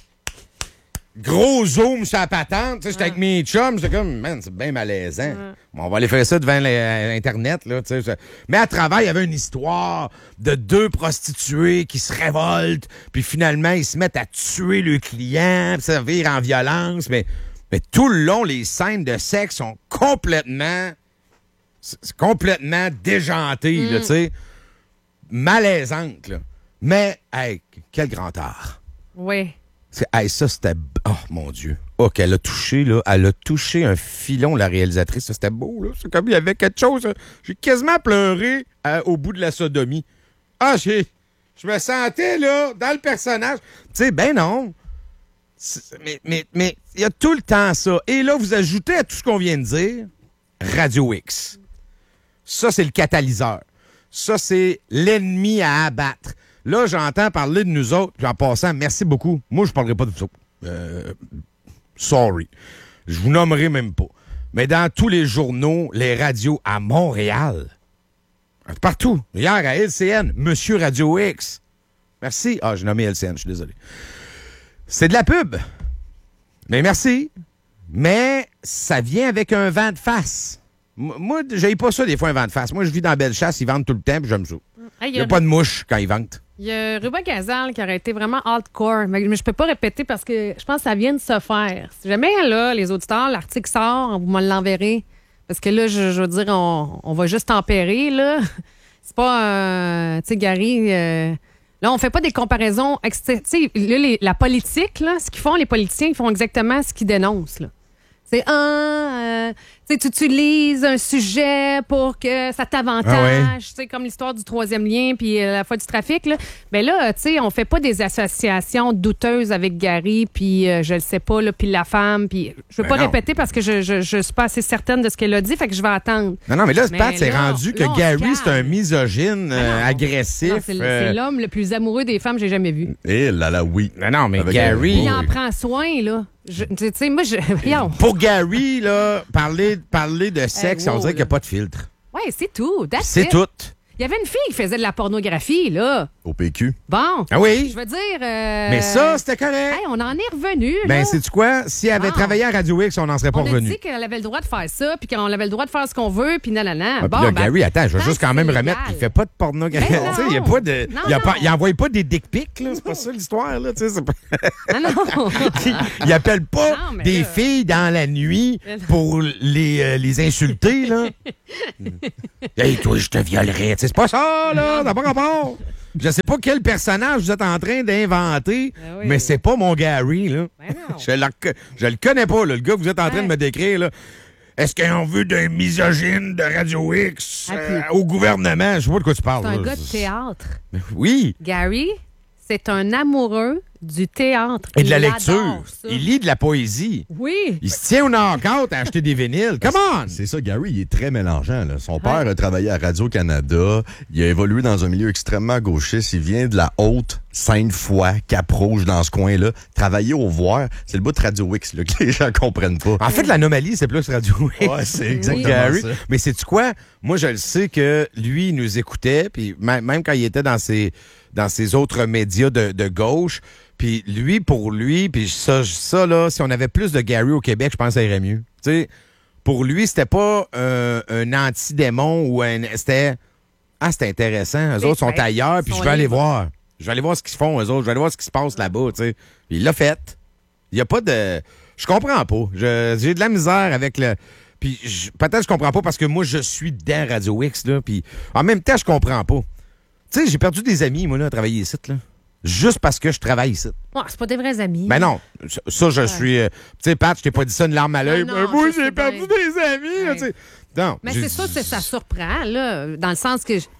Gros zoom sur la patente. Tu sais, j'étais avec mes chums. J'étais comme, man, c'est bien malaisant. Bon, on va aller faire ça devant l'Internet, là. Tu sais. Mais à travers, il y avait une histoire de deux prostituées qui se révoltent. Puis finalement, ils se mettent à tuer le client, puis ça vire en violence. Mais, mais tout le long, les scènes de sexe sont complètement, c'est complètement déjantées, là, tu sais. malaisante, là. Mais, hey, quel grand art. Oui. C'est, hey, ça, c'était... Oh, mon Dieu. OK, elle a touché, là. Elle a touché un filon, la réalisatrice. Ça, c'était beau, là. C'est comme il y avait quelque chose. Là. J'ai quasiment pleuré euh, au bout de la sodomie. Ah, j'ai... Je me sentais, là, dans le personnage. Tu sais, ben non. C'est, mais, mais, mais, il y a tout le temps ça. Et là, vous ajoutez à tout ce qu'on vient de dire, Radio X. Ça, c'est le catalyseur. Ça, c'est l'ennemi à abattre. Là, j'entends parler de nous autres, puis en passant, merci beaucoup. Moi, je parlerai pas de vous autres. Euh, sorry. Je vous nommerai même pas. Mais dans tous les journaux, les radios à Montréal, partout. Hier, à L C N, Monsieur Radio X. Merci. Ah, j'ai nommé L C N, je suis désolé. C'est de la pub. Mais merci. Mais ça vient avec un vent de face. M- moi, j'ai pas ça des fois, un vent de face. Moi, je vis dans Bellechasse, ils vendent tout le temps, puis j'aime ça. Hey, Il n'y a pas de mouche quand ils vendent. Il y a Ruba Gazal qui aurait été vraiment hardcore, mais je peux pas répéter parce que je pense que ça vient de se faire. Si jamais, là, les auditeurs, l'article sort, vous me l'enverrez. Parce que là, je, je veux dire, on, on va juste tempérer, là. C'est pas, euh, tu sais, Gary... Euh, là, on fait pas des comparaisons... Tu sais, là, les, la politique, là, ce qu'ils font, les politiciens, ils font exactement ce qu'ils dénoncent, là. C'est un, euh, tu sais, tu utilises un sujet pour que ça t'avantage, Ah ouais. tu sais, comme l'histoire du troisième lien puis euh, la fois du trafic, là. Ben là, tu sais, on fait pas des associations douteuses avec Gary puis euh, je le sais pas, là, puis la femme, puis je veux Ben pas non. répéter parce que je, je, je suis pas assez certaine de ce qu'elle a dit, fait que je vais attendre. Non, non, mais là, Mais Pat, c'est là, rendu que là, on se Gary, calme. c'est un misogyne, euh, non. agressif. Non, c'est euh, c'est l'homme le plus amoureux des femmes que j'ai jamais vu. Et là, là, oui. Non, non, mais Avec Gary... un- Il Oui, en oui. prend soin, là. Je- Tu sais, moi, je... Voyons. Pour Gary, là, parler, parler de sexe, Hey, wow, on dirait qu'il n'y a là. pas de filtre. Ouais, c'est tout. That's C'est it. tout. Il y avait une fille qui faisait de la pornographie, là. Au P Q. Bon. Ah oui? Je veux dire. euh, Mais ça, c'était correct. Hey, on en est revenu. Ben, là. sais-tu quoi? Si elle avait Ah. travaillé à Radio X, on n'en serait pas On a revenu. dit qu'elle avait le droit de faire ça, puis qu'on avait le droit de faire ce qu'on veut, puis nanana. Ah, bon, puis là, ben, Gary, attends, je vais tant juste quand que même c'est remettre. légal. Il fait pas de pornographie. Ben non. Tu sais, il y a pas de. Non, il, a pas, non. il envoie pas des dick pics, là. C'est pas ça l'histoire, là. Tu sais, c'est pas- Ah non. il appelle pas Non, mais des là- filles dans la nuit pour les, euh, les insulter, là. Hey, toi, je te violerais. Tu sais, c'est pas ça, là. T'as pas rapport. Je sais pas quel personnage vous êtes en train d'inventer, Ben oui. mais c'est pas mon Gary, là. Ben non. Je, le, je le connais pas, là, le gars que vous êtes en train de Ouais. me décrire, là. Est-ce qu'on veut d'un misogyne de Radio X Ah, euh, puis- au gouvernement? Je sais pas de quoi tu parles. C'est un là. gars de théâtre. Oui. Gary, c'est un amoureux du théâtre. Et de la Il lecture. adore ça. Il lit de la poésie. Oui. Il se tient au knock-out à acheter des vinyles. Come on! C'est ça, Gary, il est très mélangeant. Là. Son père a travaillé à Radio-Canada. Il a évolué dans un milieu extrêmement gauchiste. Il vient de la haute Sainte-Foy, Cap-Rouge, dans ce coin-là. Travailler au voir, c'est le bout de Radio X là, que les gens comprennent pas. En fait, l'anomalie, c'est plus Radio X. Ouais, c'est exactement Gary. ça. Mais sais-tu quoi? Moi, je le sais que lui, il nous écoutait, puis même même quand il était dans ses, dans ses autres médias de, de gauche, puis lui, pour lui, puis ça, ça, là, si on avait plus de Gary au Québec, je pense que ça irait mieux. Tu sais, pour lui, c'était pas euh, un anti-démon ou un... C'était... Ah, c'est intéressant. Eux Mais, autres sont ben, ailleurs, puis sont je vais aller libres. voir. Je vais aller voir ce qu'ils font, eux autres. Je vais aller voir ce qui se passe là-bas, tu sais. Il l'a fait. Il n'y a pas de... Je comprends pas. Je- J'ai de la misère avec le... Puis je- peut-être que je comprends pas parce que moi, je suis dans Radio X, là. Puis en même temps, je comprends pas. Tu sais, j'ai perdu des amis, moi, là, à travailler ici, là. Juste parce que je travaille ici. Ouais, c'est pas des vrais amis. Ben non. Ça, ça, je suis... euh, tu sais, Pat, je t'ai pas dit ça une larme à l'œil. Non, Ben, non, moi, je sais j'ai perdu bien. des amis, là, Ouais. tu sais. Non. Mais j'ai- c'est sûr que ça surprend, là, dans le sens que je-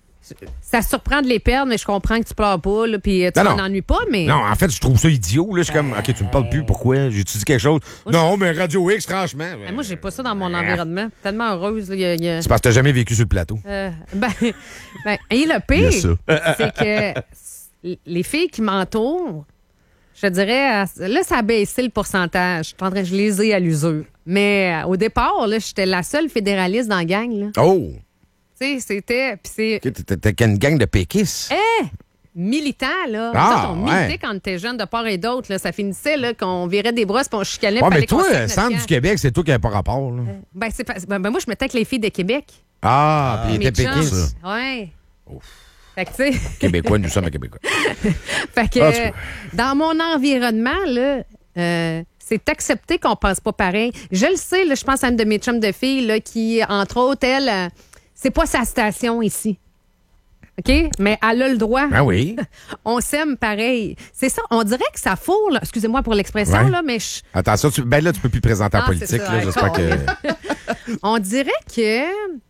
ça surprend de les perdre, mais je comprends que tu pleures pas, là, puis tu Non, t'en non. ennuies pas, mais... Non, en fait, je trouve ça idiot. Là. Je suis comme, OK, tu me parles plus, pourquoi? J'ai-tu dit quelque chose? Non, mais Radio X, franchement. Ben, moi, j'ai pas ça dans mon environnement. Tellement heureuse. là, il y a- il y a- C'est parce que t'as jamais vécu sur le plateau. Euh, ben, ben, et le Il y a pire, ça. c'est que les filles qui m'entourent, je te dirais, euh, là, ça a baissé le pourcentage. Je suis en train de je les ai à l'usure. Mais euh, au départ, là, j'étais la seule fédéraliste dans la gang. Là. Oh! Tu sais, c'était... Puis c'est... OK, t'es- t'es t'es une gang de péquistes. Eh! Militant, là. Ah, Nous autres, on ouais. militait quand on était jeunes de part et d'autre. Là. Ça finissait là, qu'on virait des brosses puis on chicanait. Ouais, fallait mais qu'on toi, signe le notre centre camp. du Québec, c'est toi qui n'avais pas rapport. Là. Ben, c'est pas... ben, ben, moi, je mettais avec les filles de Québec. Ah, puis il Mes était chums. péquiste. Ouais. Fait que, tu sais... Québécois, nous sommes à Québécois. Fait que, Ah, tu vois. euh, dans mon environnement, là, euh, c'est accepté qu'on pense pas pareil. Je le sais, là, je pense à une de mes chums de filles là, qui, entre autres, elle, euh, c'est pas sa station ici. OK? Mais elle a le droit. Ben oui. On s'aime pareil. C'est ça. On dirait que ça fourre, là. Excusez-moi pour l'expression, Ouais. là, mais je... Attention, tu, ben là, tu peux plus présenter en Ah, politique. c'est ça, Là, j'espère que... On dirait que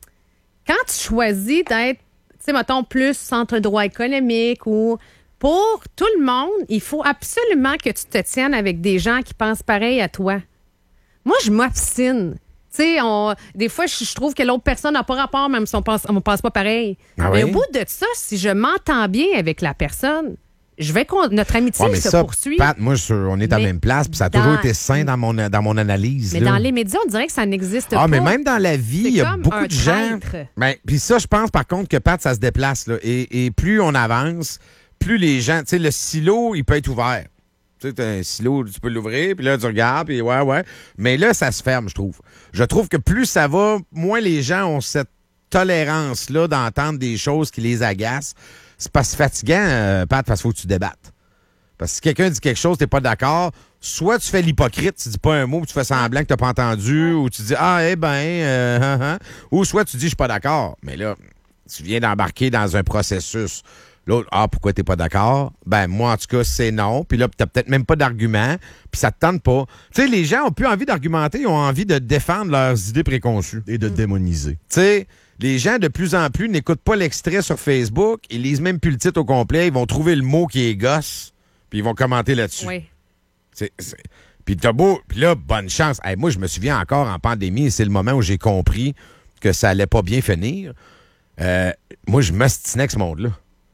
quand tu choisis d'être, tu sais, mettons, plus centre droit économique ou pour tout le monde, il faut absolument que tu te tiennes avec des gens qui pensent pareil à toi. Moi, je m'obstine. Tu sais, on, des fois, je, je trouve que l'autre personne n'a pas rapport, même si on pense, on pense pas pareil. Ah Mais oui? au bout de ça, si je m'entends bien avec la personne, je vais con- notre amitié Ouais, mais se ça, poursuit. Pat, moi, je- on est à la Mais même place, puis ça a dans- toujours été sain dans mon, dans mon analyse. Mais là. dans les médias, on dirait que ça n'existe pas. Ah, mais même dans la vie, C'est il y a comme beaucoup un de gens. traître. Ben, puis ça, je pense par contre que Pat, ça se déplace. Là, et, et plus on avance, plus les gens. Tu sais, le silo, il peut être ouvert. Tu sais, t'as un silo, tu peux l'ouvrir, puis là, tu regardes, puis ouais, ouais. Mais là, ça se ferme, je trouve. Je trouve que plus ça va, moins les gens ont cette tolérance-là d'entendre des choses qui les agacent. C'est pas si fatigant, euh, Pat, parce qu'il faut que tu débattes. Parce que si quelqu'un dit quelque chose, t'es pas d'accord, soit tu fais l'hypocrite, tu dis pas un mot, puis tu fais semblant que t'as pas entendu, ou tu dis ah eh ben, euh, hein, hein. Ou soit tu dis je suis pas d'accord. Mais là, tu viens d'embarquer dans un processus. L'autre, ah pourquoi t'es pas d'accord? Ben moi en tout cas c'est non. Puis là t'as peut-être même pas d'argument, puis ça te tente pas. Tu sais les gens ont plus envie d'argumenter, ils ont envie de défendre leurs idées préconçues Et de démoniser. tu sais, les gens, de plus en plus, n'écoutent pas l'extrait sur Facebook. Ils lisent même plus le titre au complet. Ils vont trouver le mot qui est gosse, puis ils vont commenter là-dessus. Oui. C'est- c'est- Puis t'as beau... Puis là, bonne chance. Hey, moi, je me souviens encore en pandémie, et c'est le moment où j'ai compris que ça allait pas bien finir. Euh, moi, je m'ostinais avec ce monde-là.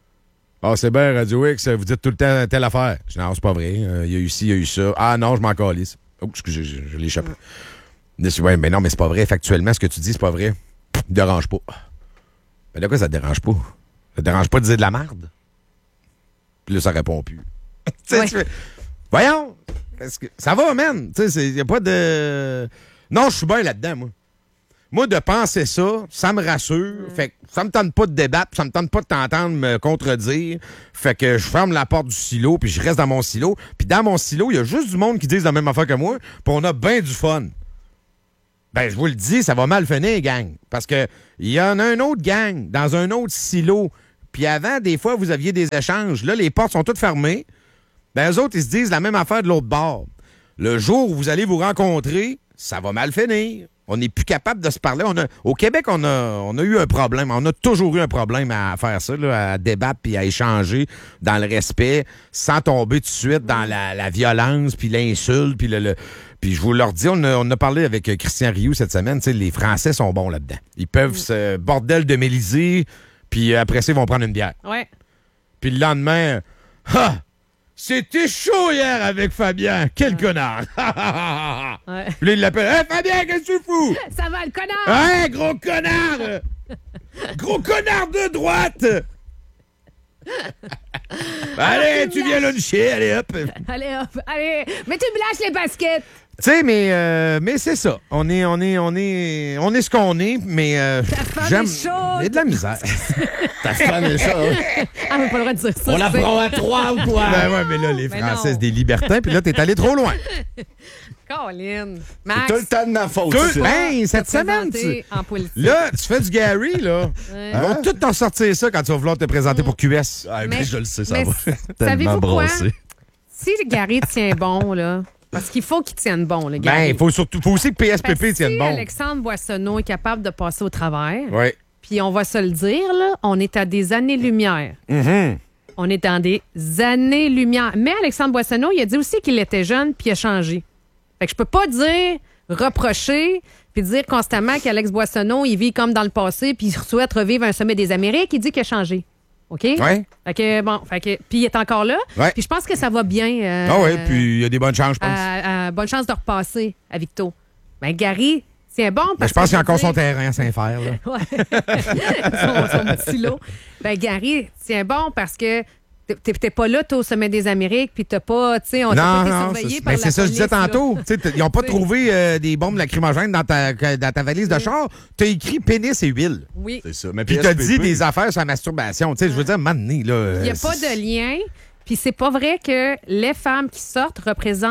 Ah, c'est bien, Radio X, vous dites tout le temps telle affaire. Je dis, non, c'est pas vrai. Il y a eu ci, il y a eu ça. Ah non, je m'en calisse. Oh, excusez, je, je l'ai échappé. Je dis, ouais, mais non, mais c'est pas vrai. Factuellement, ce que tu dis, c'est pas vrai. Ça te dérange pas. Mais de quoi ça te dérange pas? Ça te dérange pas de dire de la merde? Puis là, ça répond plus. Tu sais, Ouais. tu fais, voyons! Est-ce que, ça va, man! Tu sais, il n'y a pas de... Non, je suis bien là-dedans, moi. Moi, de penser ça, ça me rassure. Fait que ça me tente pas de débattre, ça me tente pas de t'entendre me contredire. Fait que je ferme la porte du silo, puis je reste dans mon silo. Puis dans mon silo, il y a juste du monde qui disent la même affaire que moi, puis on a bien du fun. Ben, je vous le dis, ça va mal finir, gang. Parce que il y en a un autre gang, dans un autre silo. Puis avant, des fois, vous aviez des échanges. Là, les portes sont toutes fermées. Ben, eux autres, ils se disent la même affaire de l'autre bord. Le jour où vous allez vous rencontrer, ça va mal finir. On n'est plus capable de se parler. On a, au Québec, on a, on a eu un problème. On a toujours eu un problème à faire ça, là, à débattre puis à échanger dans le respect, sans tomber tout de suite dans la, la violence puis l'insulte. Puis le, le- puis je vous leur dis, on a, on a parlé avec euh, Christian Rioux cette semaine, tu sais, les Français sont bons là-dedans. Ils peuvent se bordel de Mélisée, puis après ça, ils vont prendre une bière. Ouais. Puis le lendemain, ha! C'était chaud hier avec Fabien. Quel connard! Ouais. Puis là, il l'appelle. Hey, Fabien, qu'est-ce que tu fous? Ça va, le connard! Hey, gros connard! Gros connard de droite! Allez, tu viens là nous chier, allez hop! Tu Allez, hop, allez, mais tu me lâches les baskets! sais, mais, euh, mais c'est ça. On est, on est, on est, on est ce qu'on est, mais euh, Ta femme j'aime. est chaude. Il y a de la misère. Ta femme est ça. Ah, on n'a pas le droit de dire ça. On la c'est- prend à trois ou quoi? Ben ouais, mais là, les Ben Français, non. c'est des libertins, puis là, t'es allé trop loin. Colin. C'est Max, tout le temps de ma faute. Tout- ça. Ben, cette te semaine, présenter tu... en politique. Là, tu fais du Gary, là. Ouais. Ils vont tout t'en sortir ça quand tu vas vouloir te présenter pour Q S. Ah, mais, Mais- je le sais, ça mais va. savez-vous Tellement quoi? brassé. Si Gary tient bon, là, parce qu'il faut qu'il tienne bon, le Ben, Gary. il faut surtout faut aussi que P S P Parce P que tienne si bon. Alexandre Boissonneau est capable de passer au travers, Oui. puis on va se le dire, là, on est à des années-lumière. Mhm. On est dans des années-lumière. Mais Alexandre Boissonneau, il a dit aussi qu'il était jeune puis il a changé. Fait que je peux pas dire, reprocher, puis dire constamment qu'Alex Boissonneau, il vit comme dans le passé puis il souhaite revivre un sommet des Amériques. Il dit qu'il a changé. OK? Ouais. Fait que, bon, fait que, puis il est encore là. Ouais. Puis je pense que ça va bien. euh, Ah oui, puis il y a des bonnes chances, je pense. à- à- bonne chance de repasser à Victo. Ben, Gary, c'est bon parce Mais je pense que qu'il y a encore je veux son dire- terrain à Saint-Fer. là. Ouais. son, son petit lot. Ben, Gary, c'est bon parce que t'es- t'es t'es pas là, t'es au sommet des Amériques, puis t'as pas, tu sais, on t'a Non, pas été non, surveillé c'est par ben, la c'est ça que je disais police, là. tantôt. Tu sais, t- ils n'ont pas Tu sais. trouvé euh, des bombes lacrymogènes dans ta, dans ta valise de char. Tu as écrit pénis et huile. Oui. C'est ça. Mais Puis P tu S as P P, dit des affaires sur la masturbation. Tu sais, je veux dire, maintenant, là. Il n'y a euh, pas c'est- de lien. Puis c'est pas vrai que les femmes qui sortent représentent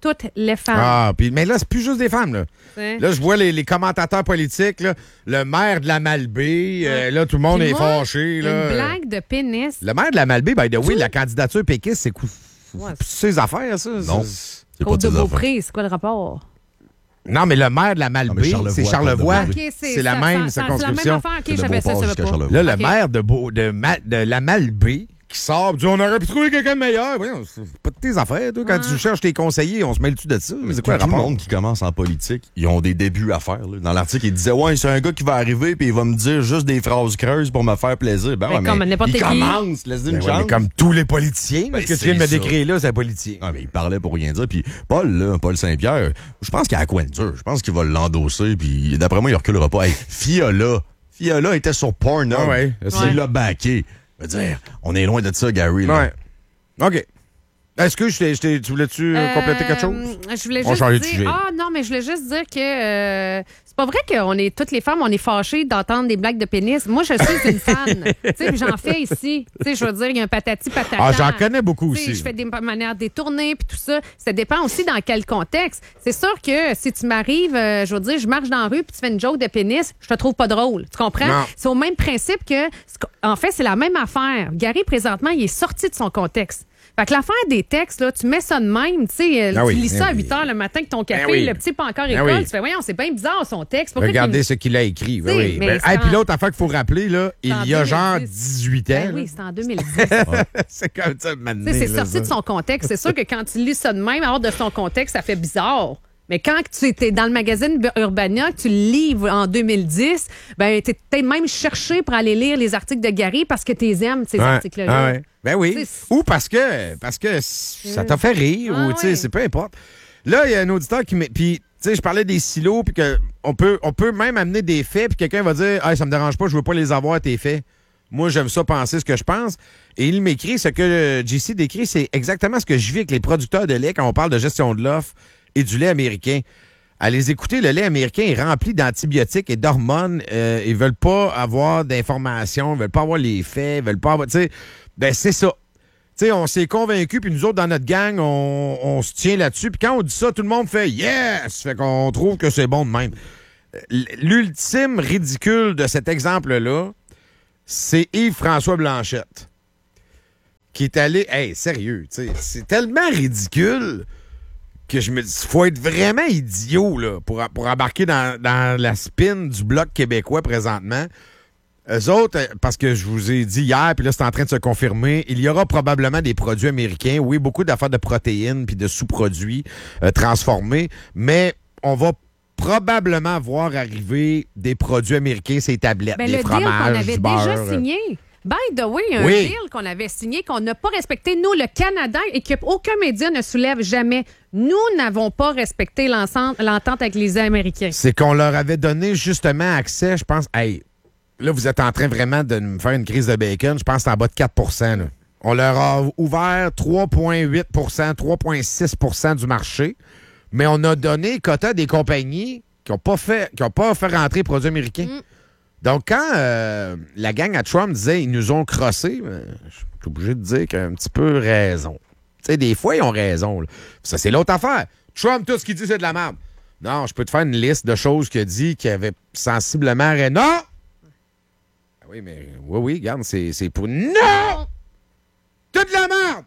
toutes les femmes. Ah, puis, mais là, c'est plus juste des femmes, là. T'sais. Là, je vois les, les commentateurs politiques, là, le maire de la Malbaie, euh, là, tout le monde Puis est moi, fâché. Là. Une blague de pénis. Le maire de la Malbaie, by the way, la candidature péquiste, c'est quoi? Ouais, C'est ses affaires, ça? Non. C'est- C'est pas Côte de tes affaires. Beaupré, c'est quoi le rapport? Non, mais le maire de la mais Malbaie, Charlevoix, c'est Charlevoix. Côte de Ok, C'est la ça- même ça- circonscription. C'est la même affaire. OK, C'est de j'avais ça, Beauport je jusqu'à savais pas. Charlevoix. Là, Ok. le maire de, Beau- de, Ma- de la Malbaie qui sort, dit on aurait pu trouver quelqu'un de meilleur. Voyons, c'est pas de tes affaires, toi. Quand tu cherches tes conseillers, on se mêle-tu de ça? Mais C'est tout, quoi le tout le rapport? monde qui commence en politique, ils ont des débuts à faire. Là. Dans l'article, il disait ouais, c'est un gars qui va arriver puis il va me dire juste des phrases creuses pour me faire plaisir. Ben Mais ouais, comme mais n'importe il qui. commence, laisse-lui Ben une ouais, mais chance. comme tous les politiciens, Ben, ce que tu viens de me c'est ça. décrire là, c'est un politicien. Ah, mais il parlait pour rien dire. Puis Paul, là, Paul Saint-Pierre, je pense qu'il a la coin dur. Je pense qu'il va l'endosser. Puis d'après moi, il reculera pas. Hey, Fiola. Fiola était sur Pornhub. Ah ouais, je sais. Il l'a backé. Je veux dire, on est loin de ça, Gary. Là. Ouais. OK. Est-ce que je t'ai- je t'ai- tu voulais-tu euh, compléter quelque chose? Euh, Je voulais On juste change de dire... sujet. Ah non, mais je voulais juste dire que euh, c'est pas vrai qu'on est toutes les femmes, on est fâchées d'entendre des blagues de pénis. Moi, je suis une fan. Tu sais, puis j'en fais ici. Tu sais, je veux dire, il y a un patati patata. Ah, j'en connais beaucoup Tu sais, aussi. Je fais des manières détournées puis tout ça. Ça dépend aussi dans quel contexte. C'est sûr que si tu m'arrives, euh, je veux dire, je marche dans la rue puis tu fais une joke de pénis, je te trouve pas drôle. Tu comprends? Non. C'est au même principe que... En fait, c'est la même affaire. Gary, présentement, il est sorti de son contexte. Fait que l'affaire des textes, là, tu mets ça de même, tu sais, euh, Ah tu oui, lis ça ah à oui. huit heures le matin avec ton café, Ah oui. le petit pas encore Ah école, oui. tu fais, voyons, c'est bien bizarre son texte. Pourquoi Regardez qu'il- ce qu'il a écrit. Oui, Tu sais, oui. mais Ben, c'est hey, puis en- l'autre affaire qu'il faut rappeler, là, il en y a deux mille genre dix. dix-huit ans. Ben oui, là. c'était en deux mille dix. C'est comme ça, Tu maintenant. sais, c'est sorti de son contexte. C'est sûr que quand tu lis ça de même, hors de son contexte, ça fait bizarre. Mais quand tu étais dans le magazine Urbania, que tu le lis en deux mille dix, ben, tu es peut-être même cherché pour aller lire les articles de Gary parce que tu les aimes, ces Ouais. articles-là. Ah ouais. Ben oui. C'est- Ou parce que, parce que ça t'a fait rire, Ah ou tu sais, ouais. c'est peu importe. Là, il y a un auditeur qui. met- Puis, tu sais, je parlais des silos, puis qu'on peut, on peut même amener des faits, puis quelqu'un va dire, ah, ça me dérange pas, je veux pas les avoir, tes faits. Moi, j'aime ça penser ce que je pense. Et il m'écrit, ce que J C décrit, c'est exactement ce que je vis avec les producteurs de lait quand on parle de gestion de l'offre et du lait américain. À les écouter, le lait américain est rempli d'antibiotiques et d'hormones. Euh, ils veulent pas avoir d'informations, ils veulent pas avoir les faits, ils veulent pas avoir... Tu sais, ben c'est ça. Tu sais, on s'est convaincus, puis nous autres, dans notre gang, on, on se tient là-dessus. Puis quand on dit ça, tout le monde fait « Yes! » Fait qu'on trouve que c'est bon de même. L- L'ultime ridicule de cet exemple-là, c'est Yves-François Blanchette, qui est allé... Hey, sérieux, tu sais, c'est tellement ridicule que je me dis, faut être vraiment idiot là, pour, pour embarquer dans, dans la spin du Bloc québécois présentement. Eux autres, euh, parce que je vous ai dit hier, puis là, c'est en train de se confirmer, il y aura probablement des produits américains. Oui, beaucoup d'affaires de protéines puis de sous-produits euh, transformés, mais on va probablement voir arriver des produits américains, ces tablettes, Ben, des le deal qu'on fromages, avait du beurre. déjà signé. By the way, un Oui. deal qu'on avait signé, qu'on n'a pas respecté, nous, le Canada, et qu'aucun média ne soulève jamais. Nous n'avons pas respecté l'ensemble- l'entente avec les Américains. C'est qu'on leur avait donné justement accès, je pense. Hey, là, vous êtes en train vraiment de me faire une crise de bacon. Je pense que c'est en bas de quatre pour cent. Là. On leur a ouvert trois virgule huit pour cent, trois virgule six pour cent du marché, mais on a donné quota à des compagnies qui n'ont pas fait qui ont pas fait rentrer les produits américains. Mm. Donc, quand euh, la gang à Trump disait ils nous ont crossés, ben, je suis obligé de dire qu'ils ont un petit peu raison. Tu sais, des fois, ils ont raison. Là. Ça, c'est l'autre affaire. Trump, tout ce qu'il dit, c'est de la merde. Non, je peux te faire une liste de choses qu'il a dit qui avaient sensiblement raison. Non! Ah oui, mais oui, oui, regarde, c'est, c'est pour... Non! T'as de la merde!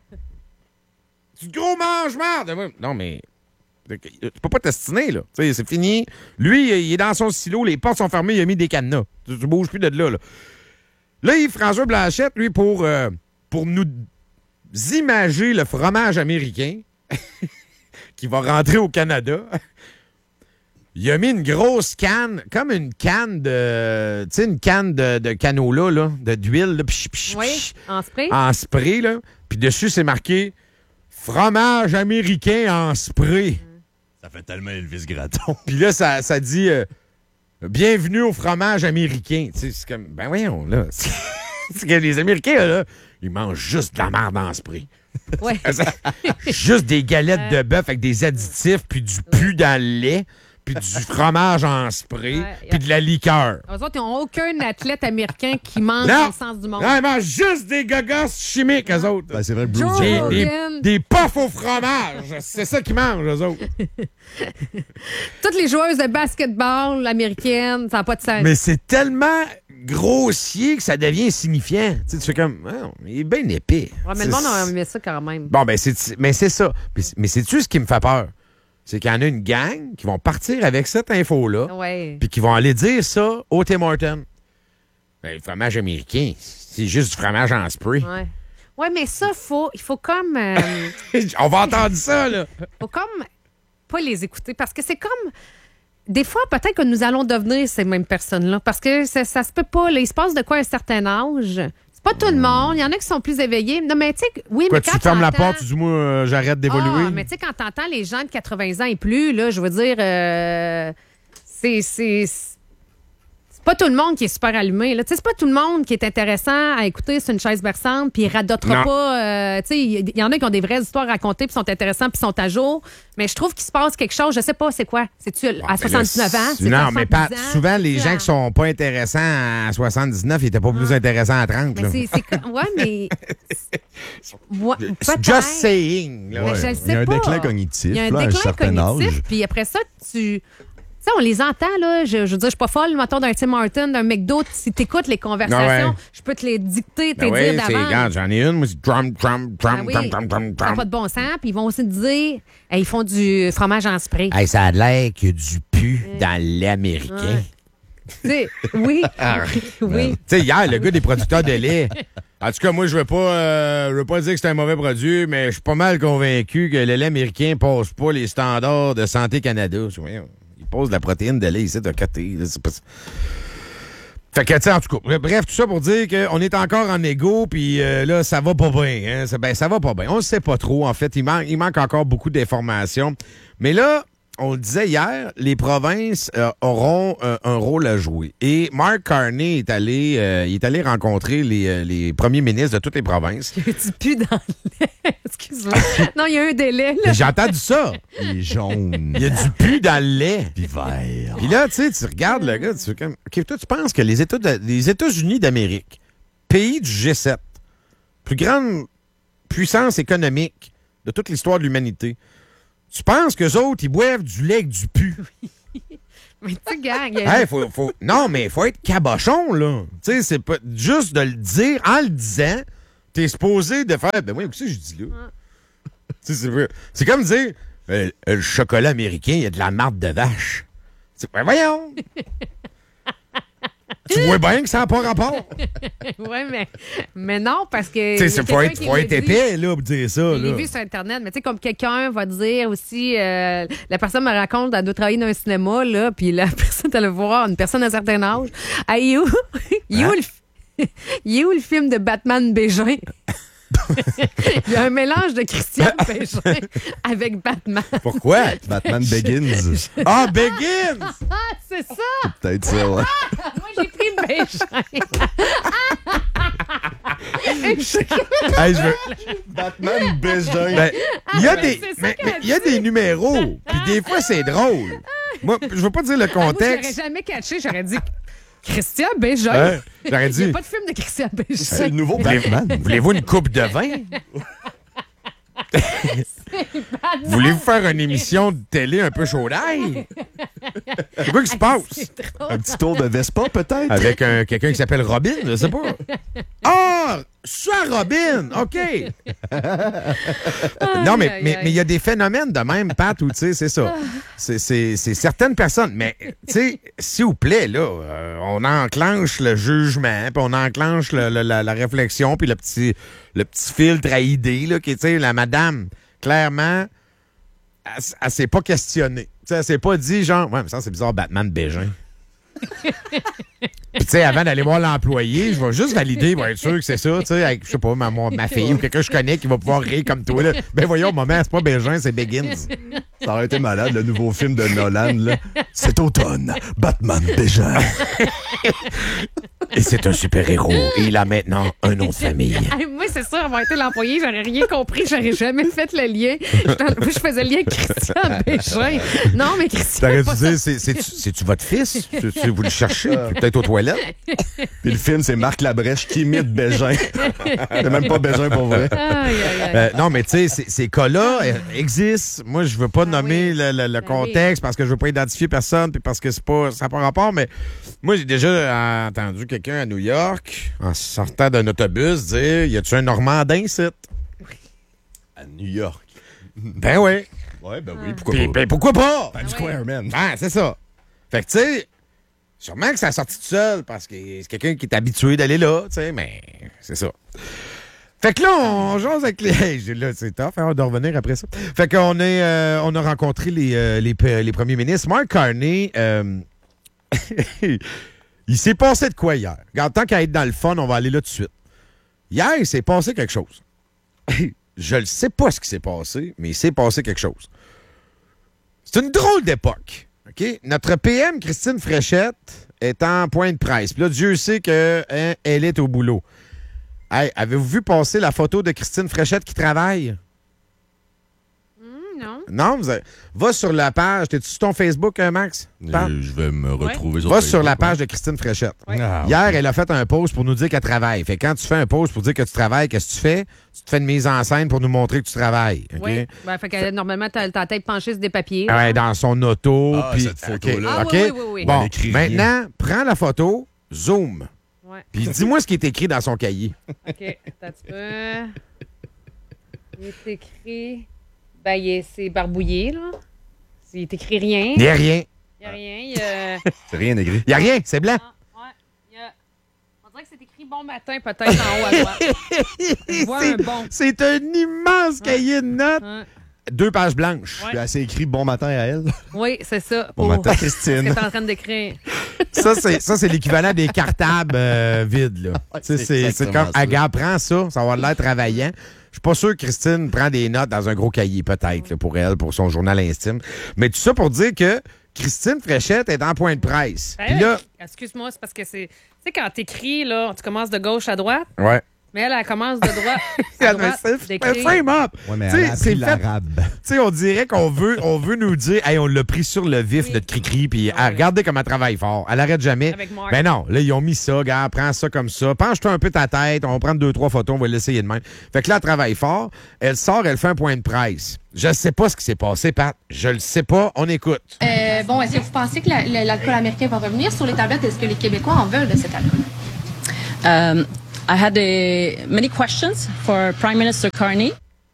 Tu gros mange-merde! Non, mais... Tu peux pas t'estiner, là. Tu sais, c'est fini. Lui, il est dans son silo, les portes sont fermées, il a mis des cadenas. Tu, tu bouges plus de là, là. Là, Yves-François Blanchette, lui, pour, euh, pour nous imager le fromage américain qui va rentrer au Canada, il a mis une grosse canne, comme une canne de... Tu sais, une canne de, de canola, là, de, d'huile, là, pch, pch, Oui, pch, en spray. en spray, là. Puis dessus, c'est marqué « Fromage américain en spray ». Ça fait tellement Elvis Gratton. Puis là, ça, ça dit euh, bienvenue au fromage américain. Tu sais, c'est comme, ben voyons, là. C'est, c'est que les Américains, là, ils mangent juste de la merde en spray. Ouais. Juste des galettes de bœuf avec des additifs, puis du pu dans le lait. puis du fromage en spray, Ouais, puis de la liqueur. Eux autres, ils n'ont aucun athlète américain qui mange Non. dans le sens du monde. Non, ils mangent juste des gogos chimiques, eux autres. Ben, c'est vrai, Bruce Joe Jenner. Des, des, Rogan. des puffs au fromage. C'est ça qu'ils mangent, eux autres. Toutes les joueuses de basketball américaines, ça n'a pas de sens. Mais c'est tellement grossier que ça devient insignifiant. Tu sais, tu fais comme, ah, il est bien épais. Ouais, mais C'est- le monde a aimé ça quand même. Bon, ben, c'est, mais c'est ça. Puis- Mais c'est-tu ce qui me fait peur? C'est qu'il y en a une gang qui vont partir avec cette info-là, Ouais. puis qui vont aller dire ça au Tim Hortons. Ben, le fromage américain, c'est juste du fromage en spray. Ouais. Ouais, mais ça, faut, il faut comme. euh, On va entendre ça, là. faut comme pas les écouter parce que c'est comme. Des fois, peut-être que nous allons devenir ces mêmes personnes-là parce que ça, ça se peut pas. Là. Il se passe de quoi à un certain âge? C'est pas tout le monde. Il y en a qui sont plus éveillés. Non, mais tu sais, oui, Quoi, mais tu quand fermes la t'entends- porte, tu dis, moi, euh, j'arrête d'évoluer. Ah, mais tu sais, quand t'entends les gens de quatre-vingts ans et plus, là, je veux dire, euh, c'est. c'est c'est pas tout le monde qui est super allumé. Là. Tu sais, c'est pas tout le monde qui est intéressant à écouter sur une chaise berçante, puis il radotera Non. pas. euh, tu sais, il y, y en a qui ont des vraies histoires à raconter, puis sont intéressants, puis sont à jour. Mais je trouve qu'il se passe quelque chose. Je sais pas, c'est quoi? C'est-tu Bon, à mais soixante-dix-neuf là, ans? c'est- C'est Non, à mais pas, soixante-dix ans? souvent, les C'est gens à- qui sont pas intéressants à soixante-dix-neuf, ils étaient pas plus intéressants à trente. Mais là. c'est. c'est co- Ouais, mais. Ouais, It's peut-être. just saying. Là. Mais Ouais. je le Il sais y a un pas. déclin cognitif, Il y a un là, à un déclin certain cognitif, âge. puis après ça, tu... Tu sais, on les entend, là. Je, je veux dire, je suis pas folle, mettons, d'un Tim Hortons, d'un McDo. Si t'écoutes les conversations, Ah ouais. je peux te les dicter, te Ben les oui, dire c'est, d'avant. regarde, j'en ai une, moi, c'est drum, drum, Ah drum, oui, drum, drum, drum, ça n'a drum. pas de bon sens. Puis ils vont aussi te dire, hey, ils font du fromage en spray. Hey, ça a l'air qu'il y a du pu dans le lait américain. Ouais. Tu sais, oui, oui. Tu sais, hier, le gars des producteurs de lait. En tout cas, moi, je veux pas, euh, je veux pas dire que c'est un mauvais produit, mais je suis pas mal convaincu que le lait américain passe pas les standards de Santé Canada. Je- voyons, il pose de la protéine de lait ici de côté. là, c'est pas ça. Fait que, tu sais, en tout cas, bref, tout ça pour dire qu'on est encore en égo, puis euh, là, ça va pas bien. Hein? Ça, ben, ça va pas bien. On ne sait pas trop, en fait. Il, manque, il manque encore beaucoup d'informations. Mais là, on le disait hier, les provinces euh, auront euh, un rôle à jouer. Et Mark Carney est allé, euh, il est allé rencontrer les, euh, les premiers ministres de toutes les provinces. Il y a du pu dans le lait. Excuse-moi. Non, il y a un délai, là. Et J'ai entendu ça. Il est jaune. Il y a du pu dans le lait. Puis vert. Puis là, tu sais, tu regardes le gars, tu fais comme. OK, toi, tu penses que les États de- les États-Unis d'Amérique, pays du G sept, plus grande puissance économique de toute l'histoire de l'humanité, tu penses qu'eux autres, ils boivent du lait avec du pu? Mais tu gars, il y a- Hey, faut, faut, non, mais il faut être cabochon, là. Tu sais, c'est pas juste de le dire. En le disant, t'es supposé de faire. Ben oui, qu'est-ce que je dis là? Tu sais, c'est vrai. C'est comme dire euh, le chocolat américain, il y a de la marde de vache. C'est- Ben voyons! Tu vois bien que ça n'a pas rapport. ouais, mais, mais non, parce que. Tu sais, il y a c'est- faut quelqu'un être, qui faut l'a être dit. épais, là, pour dire ça. Je l'ai Là. vu sur Internet, mais tu sais, comme quelqu'un va dire aussi, euh, la personne me raconte, elle doit travailler dans un cinéma, là, puis la personne, elle va voir une personne d'un certain âge. Ah, il est où? Il est où Hein? le fi- il est où le film de Batman Bégin? Il y a un mélange de Christian Bégin avec Batman. Pourquoi? Batman Begins. Ah, Begins! Ah, c'est ça! Peut-être ça, ouais. Moi, j'ai pris Bégin. Hey, je veux- Batman Begin. Ben, il y a mais des, c'est ça mais- qu'elle mais il y a des numéros, puis des fois, c'est drôle. Moi, je veux pas dire le Moi, je l'aurais contexte. jamais catché, j'aurais dit Christian Bégin. Hein? J'aurais Il n'y a dit, pas de film de Christian Bégin. C'est le nouveau Batman. voulez-vous une coupe de vin? Voulez-vous faire une émission de télé un peu chaud d'ail? C'est quoi qui se passe? C'est drôle. Un petit tour de Vespa, peut-être? Avec un- quelqu'un qui s'appelle Robin, je sais pas. Ah! Soit Robin! OK! non, mais aïe, mais aïe. mais il y a des phénomènes de même, Pat, où, tu sais, c'est ça. C'est- C'est c'est certaines personnes. Mais, tu sais, s'il vous plaît, là, euh, on enclenche le jugement, puis on enclenche le- le- la, la réflexion, puis le petit, le petit filtre à idées, là, qui, tu sais, la madame, clairement, elle, s- elle s'est pas questionnée. Tu sais, elle s'est pas dit, genre, ouais, mais ça, c'est bizarre, Batman Bégin. Puis, tu sais, avant d'aller voir l'employé, je vais juste valider pour être sûr que c'est ça, tu sais, avec, je sais pas, ma, mon- ma fille ou quelqu'un que je connais qui va pouvoir rire comme toi, là. Ben voyons, maman, c'est pas Bégin, c'est Begins. Ça aurait été malade, le nouveau film de Nolan, là. Cet automne, Batman Bégin. Et c'est un super-héros. Et il a maintenant un nom de famille. Hey, moi, c'est sûr, avoir été l'employé, j'aurais rien compris. J'aurais jamais fait le lien. Je, je faisais le lien avec Christian Bégin. Non, mais Christian. T'aurais dû dire, c'est- c'est-tu c'est-tu votre fils? C'est- c'est- Vous le cherchez? Peut-être aux toilettes? Puis le film, c'est Marc Labrèche qui imite Bégin. C'est même pas Bégin pour vrai. Aïe, aïe, aïe. Euh, non, mais tu sais, ces- ces cas-là euh, existent. Moi, je veux pas Ah nommer oui. le, le- le Ben contexte parce que je veux pas identifier personne puis parce que c'est pas, ça n'a pas rapport, mais moi, j'ai déjà entendu quelqu'un à New York, en sortant d'un autobus, dire « Y a-tu un Normandin, ici? » À New York. Ben oui. Ouais, ben oui, pourquoi Puis, pas? ben, pourquoi pas? Times Ah Square, man. Ah, c'est ça. Fait que, tu sais, sûrement que ça a sorti tout seul parce que c'est quelqu'un qui est habitué d'aller là, tu sais, mais c'est ça. Fait que là, on jase avec les. Hey, j'ai- là, c'est tough, hein, on doit revenir après ça. Fait qu'on est, euh, on a rencontré les, euh, les, pe- les premiers ministres. Mark Carney, euh, il s'est passé de quoi hier? Regarde, tant qu'à être dans le fun, on va aller là tout de suite. Hier, il s'est passé quelque chose. Je ne sais pas ce qui s'est passé, mais il s'est passé quelque chose. C'est une drôle d'époque. OK? Notre P M, Christine Fréchette, est en point de presse. Puis là, Dieu sait qu'elle hein, est au boulot. Hey, avez-vous vu passer la photo de Christine Fréchette qui travaille? Hum, non. Non? Vous avez- Va sur la page. T'es-tu sur ton Facebook, hein, Max? Parle. Je, je vais me retrouver sur Va Facebook, sur la ouais. page de Christine Fréchette. Ouais. Ah, Hier, ok. elle a fait un post pour nous dire qu'elle travaille. Fait que quand tu fais un post pour dire que tu travailles, qu'est-ce que tu fais? Tu te fais une mise en scène pour nous montrer que tu travailles. OK? Oui. Ben, fait que, normalement, t'as ta tête penchée sur des papiers. Ouais, dans son auto. Ah, puis- cette photo-là. OK? Ah, OK? oui, oui, oui, oui. Bon, Elle écrit rien. maintenant, prends la photo, zoom. Ouais. Puis dis-moi ce qui est écrit dans son cahier. OK. Attends un petit peu. Il est écrit. Ben, il est- c'est barbouillé, là. Il est écrit rien. Il n'y a rien. Il n'y a rien. Il y a. C'est rien écrit. Il n'y a rien, c'est blanc. Ah, ouais. Il y a. On dirait que c'est écrit bon matin, peut-être en haut à droite. Je vois un C'est- bon. C'est un immense cahier de notes. Hein. Deux pages blanches. Ouais. Puis elle s'est écrit bon matin à elle. Oui, c'est ça. Bon Oh. matin, Ce Christine. que t'es en train d'écrire. Ça, c'est, ça, c'est l'équivalent des cartables euh, vides. Là. Tu sais, c'est c'est, c'est exactement comme, ça. Aga, prends ça, ça va avoir l'air travaillant. Je suis pas sûr que Christine prend des notes dans un gros cahier, peut-être, là, pour elle, pour son journal intime. Mais tout ça pour dire que Christine Fréchette est en point de presse. Puis là, Excuse-moi, c'est parce que c'est. Tu sais, quand t'écris, là, tu commences de gauche à droite, ouais. mais elle, elle commence de droite à droite. C'est d'écrire. frame up. Ouais, mais Tu sais, elle a c'est appris fait- l'arabe. Tu sais, on dirait qu'on veut, on veut nous dire, hey, on l'a pris sur le vif, notre cri-cri, puis ah, regardez comme elle travaille fort. Elle arrête jamais. Avec Mark. Ben non, là, ils ont mis ça, gars, prends ça comme ça. Penche-toi un peu ta tête, on va prendre deux, trois photos, on va l'essayer de même. Fait que là, elle travaille fort. Elle sort, elle fait un point de presse. Je sais pas ce qui s'est passé, Pat. Je le sais pas. On écoute. Euh, bon, est-ce que vous pensez que la- la- l'alcool américain va revenir sur les tablettes? Est-ce que les Québécois en veulent de cet alcool? Um, I had uh, many questions for Prime Minister Carney.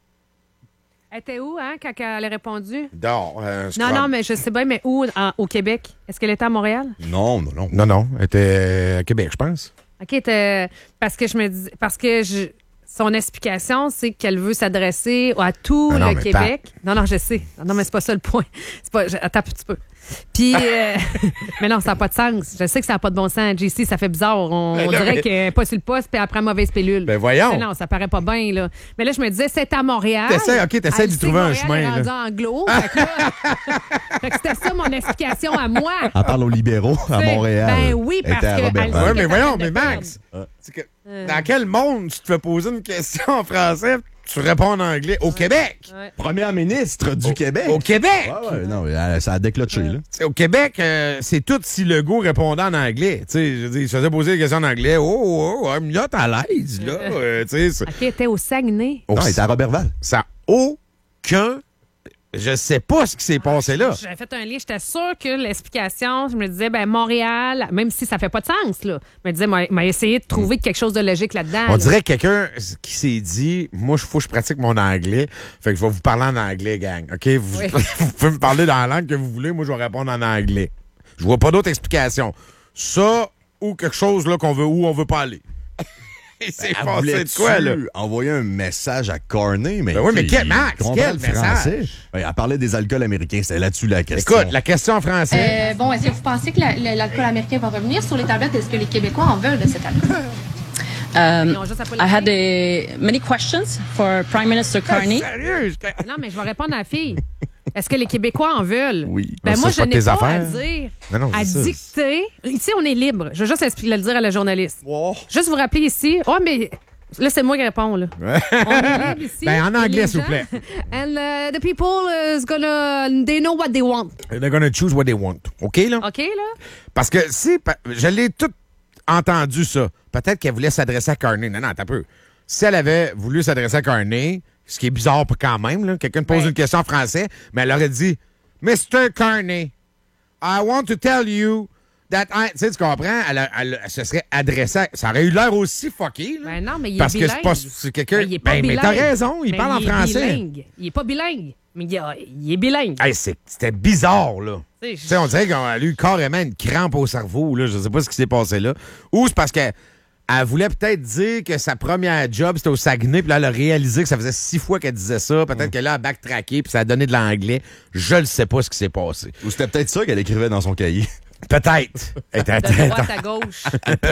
Elle était où, hein, quand elle a répondu? Non, euh, Non, non, mais je sais bien, mais où en- au Québec? Est-ce qu'elle était à Montréal? Non, non, non. Non, non. Elle était euh, à Québec, je pense. OK, était- parce que je me dis. Parce que je. Son explication, c'est qu'elle veut s'adresser à tout Non, non, le mais Québec. Non, non, je sais. Non, mais c'est pas ça le point. C'est pas. je- attends un petit peu. Puis, euh, mais non, ça n'a pas de sens. Je sais que ça n'a pas de bon sens. J C, ça fait bizarre. On, Ben on là, dirait mais- qu'elle n'est pas sur le poste puis après mauvaise pilule. Ben voyons. Mais non, ça paraît pas bien, là. Mais là, je me disais, c'est à Montréal. T'essaies- ok, t'essaies Elle d'y sait trouver que un Montréal chemin, est là. rendu anglo. Fait que là- fait que c'était ça mon explication à moi. Elle parle aux libéraux à C'est- Montréal. ben oui, Elle parce était à que Roberval. elle- Ouais, Qu'est-ce mais que voyons, t'as mais fait de Max, c'est que- dans quel monde tu te fais poser une question en français, tu réponds en anglais? Au Québec! Ouais. Première ministre du Québec. Au Québec! Ouais, ouais, non, mais elle- ça a déclenché, là. T'sais, au Québec, euh, c'est tout si Legault répondait en anglais. Tu sais, je veux dire, il se faisait poser des questions en anglais. Oh, oh, oh, I'm not à l'aise, là. Euh, tu sais, c'est- OK, elle était au Saguenay. Oh, Non, elle était à Roberval. ça n'a aucun... Je sais pas ce qui s'est passé là. J'avais fait un lien, j'étais sûre que l'explication, je me disais, ben Montréal, même si ça fait pas de sens, là, je me disais, m'a m'a essayé de trouver quelque chose de logique là-dedans. On là. dirait quelqu'un qui s'est dit, moi, il faut que je pratique mon anglais. Fait que je vais vous parler en anglais, gang. OK? Vous, Oui. vous pouvez me parler dans la langue que vous voulez. Moi, je vais répondre en anglais. Je vois pas d'autre explication. Ça ou quelque chose là qu'on veut où on veut pas aller. Et c'est Elle passé de quoi, là? voulait-tu envoyer un message à Carney, mais. Ben oui, mais il- quel- il Max, comprend quel le français. message? Ouais, elle parlait des alcools américains, c'était là-dessus la question. Écoute, la question en français. Euh, bon, est-ce que vous pensez que la- la- l'alcool américain va revenir sur les tablettes? Est-ce que les Québécois en veulent de cet alcool? Um, Ils ont juste appelé I had la uh, many questions for Prime Minister Carney. Sérieux? je- Non, mais je vais répondre à la fille. Est-ce que les Québécois en veulent? Oui. Ben Ça, moi, c'est je pas n'ai tes pas affaires. à dire, Non, non, à c'est ça. dicter. Ici, on est libre. Je veux juste expliquer- le dire à la journaliste. Wow. Juste vous rappeler ici. Oh, mais là, c'est moi qui réponds. Là. On est libre ici. Ben, en et anglais, les s'il vous gens- plaît. And uh, the people is gonna... They know what they want. They're gonna choose what they want. OK, là? OK, là? Parce que si... pa- Je l'ai tout entendu, ça. Peut-être qu'elle voulait s'adresser à Carney. Non, non, t'as peu. Si elle avait voulu s'adresser à Carney, ce qui est bizarre quand même, là, quelqu'un te pose Ouais. une question en français, mais elle aurait dit « mister Carney, I want to tell you that I... » Tu sais, tu comprends? Elle, a- elle- elle se serait adressée à... Ça aurait eu l'air aussi fucké, là. Ben non, mais il est Parce que bilingue. c'est pas... C'est quelqu'un... Ben, il est pas Ben, mais bilingue. t'as raison, il Ben, parle en est français. bilingue. Il est pas bilingue, mais il, a- il est bilingue. Hey, c'est- c'était bizarre, là. Tu sais, Tu sais, on dirait qu'on a eu carrément une crampe au cerveau, là. Je sais pas ce qui s'est passé là. Ou c'est parce qu'elle elle voulait peut-être dire que sa première job, c'était au Saguenay, puis là, elle a réalisé que ça faisait six fois qu'elle disait ça. Peut-être qu'elle a backtracké, puis ça a donné de l'anglais. Je ne sais pas ce qui s'est passé. Ou c'était peut-être ça qu'elle écrivait dans son cahier. Peut-être. Elle était- de droite à gauche.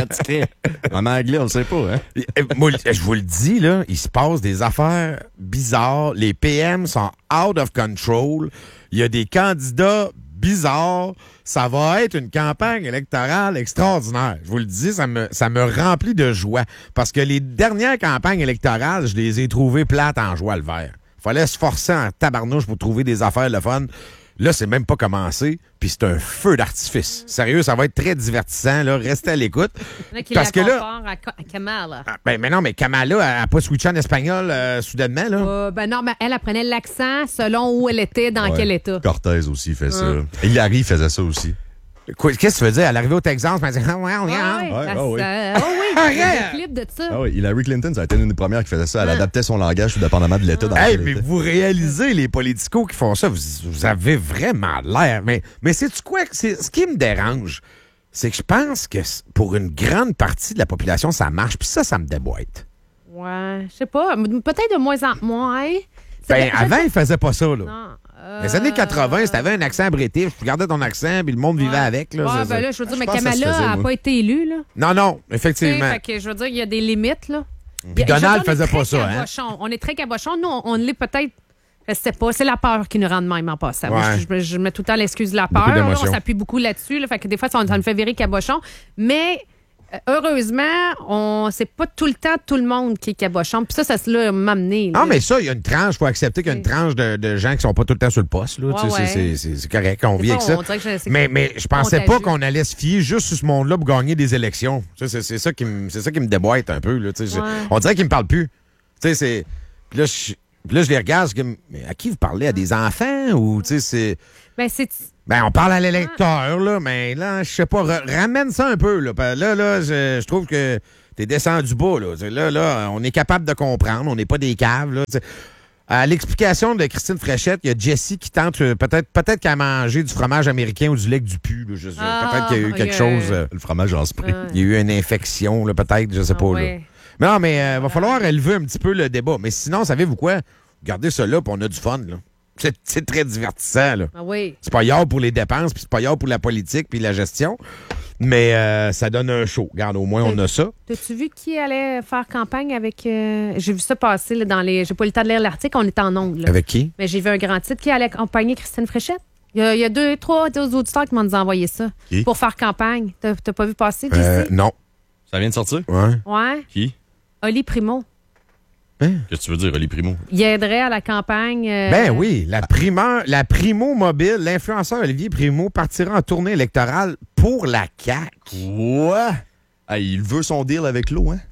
En anglais, on le sait pas, hein? Eh, moi, je vous le dis, là, il se passe des affaires bizarres. Les P M sont out of control. Il y a des candidats bizarres. Ça va être une campagne électorale extraordinaire. Je vous le dis, ça me, ça me remplit de joie. Parce que les dernières campagnes électorales, je les ai trouvées plates en joie le vert. Fallait se forcer en tabarnouche pour trouver des affaires le fun. Là, c'est même pas commencé, puis c'est un feu d'artifice. Sérieux, ça va être très divertissant, là. Restez à l'écoute. Il y en a qui Parce la que là... comparent à, Ka- à Kamala. Ah, ben, mais non, mais Kamala, elle n'a pas switché en espagnol euh, soudainement, là. Euh, ben non, mais elle apprenait l'accent selon où elle était, dans Ouais. quel état. Cortez aussi fait ça. Ouais. Hillary faisait ça aussi. Quoi, qu'est-ce que tu veux dire? Elle est arrivée au Texas, elle m'a dit, ah, ouais, Ah ouais, hein. oui, Ouais, ça- ah oui. ça- oh oui, il y a des clips de ça. Ah oui, Hillary Clinton, ça a été une des premières qui faisait ça. Elle adaptait son langage tout dépendamment de l'état dans Hey, lequel mais elle était. vous réalisez, les politicos qui font ça, vous, vous avez vraiment l'air. Mais, mais sais-tu quoi? C'est, ce qui me dérange, c'est que je pense que c- pour une grande partie de la population, ça marche. Puis ça, ça me déboîte. Ouais, je sais pas. Peut-être de moins en moins. C'est Ben, que- je avant, sais- ils faisaient pas ça, là. Non. euh, Les années quatre-vingts, si t'avais un accent british, tu gardais ton accent, puis le monde vivait ouais. avec. Là, Ouais, ça- ben ça- là, je veux dire, Je mais pense que ça se Kamala faisait, n'a moi. pas été élue, là. Non, non, Tu sais, effectivement. fait que je veux dire, il y a des limites, là. Puis Et je veux Donald dire, on est faisait très pas ça, hein? cabochon. On est très cabochon. Nous, on, on l'est peut-être. Je sais pas. C'est la peur qui nous rend de même en passant. Moi, Ouais. je, je- je mets tout le temps l'excuse de la Beaucoup peur. là. d'émotions. On s'appuie beaucoup là-dessus. Là, fait que des fois, ça, ça nous fait virer cabochon. Mais euh, heureusement, on c'est pas tout le temps tout le monde qui est cabochon. Puis ça, ça se l'a m'amener. Non, mais ça, il y a une tranche. Il faut accepter qu'il y a une Oui. tranche de, de gens qui sont pas tout le temps sur le poste. Là. Ouais, Tu sais, ouais. c'est- c'est c'est correct, on Des vit fois, avec ça. on dirait que je- c'est Mais, mais je pensais pas contagieux. qu'on allait se fier juste sur ce monde-là pour gagner des élections. Tu sais, C'est c'est ça qui me c'est ça qui me déboîte un peu. Là, tu sais. Je- Ouais. On dirait qu'ils me parlent plus. Tu sais, c'est. Puis là, je, puis là, je les regarde. Je dis, mais à qui vous parlez? À des enfants? Ou, tu sais, c'est. Ben, c'est. Ben, on parle à l'électeur, là, mais là, je sais pas, ra- ramène ça un peu, là. Parce que Là, là, je, je trouve que t'es descendu bas, là. T'sais, Là, là, on est capable de comprendre, on n'est pas des caves, là. T'sais. À l'explication de Christine Fréchette, il y a Jessie qui tente, euh, peut-être peut-être qu'elle a mangé du fromage américain ou du lait du pu, là. Je sais- Ah, peut-être qu'il y a eu quelque ok. chose, euh, Le fromage en spray. Ouais. il y a eu une infection, là, peut-être, je sais Ah, pas, ouais. là. Mais non, mais il va falloir élever un petit peu le débat. Mais sinon, savez-vous quoi? Gardez ça là, puis on a du fun, là. C'est c'est très divertissant, là. Ah oui. C'est pas yard pour les dépenses, puis c'est pas yard pour la politique, puis la gestion. Mais euh, ça donne un show. Regarde, au moins, on a ça. T'as-tu vu qui allait faire campagne avec. euh, J'ai vu ça passer là, dans les. J'ai pas eu le temps de lire l'article, on est en ongle. là. Avec qui? Mais j'ai vu un grand titre qui allait accompagner Christine Fréchette. Il y a, il y a deux, trois deux auditeurs qui m'ont envoyé ça. Qui? Pour faire campagne. T'as t'as pas vu passer, J C? Euh, non. Ça vient de sortir? Ouais. Ouais. Qui? Oli Primo. Qu'est-ce que tu veux dire, Oli Primo? Il aiderait à la campagne. euh, Ben oui, la primeur, la Primo Mobile, l'influenceur Olivier Primo partira en tournée électorale pour la C A Q. Quoi? Hey, il veut son deal avec l'eau, hein?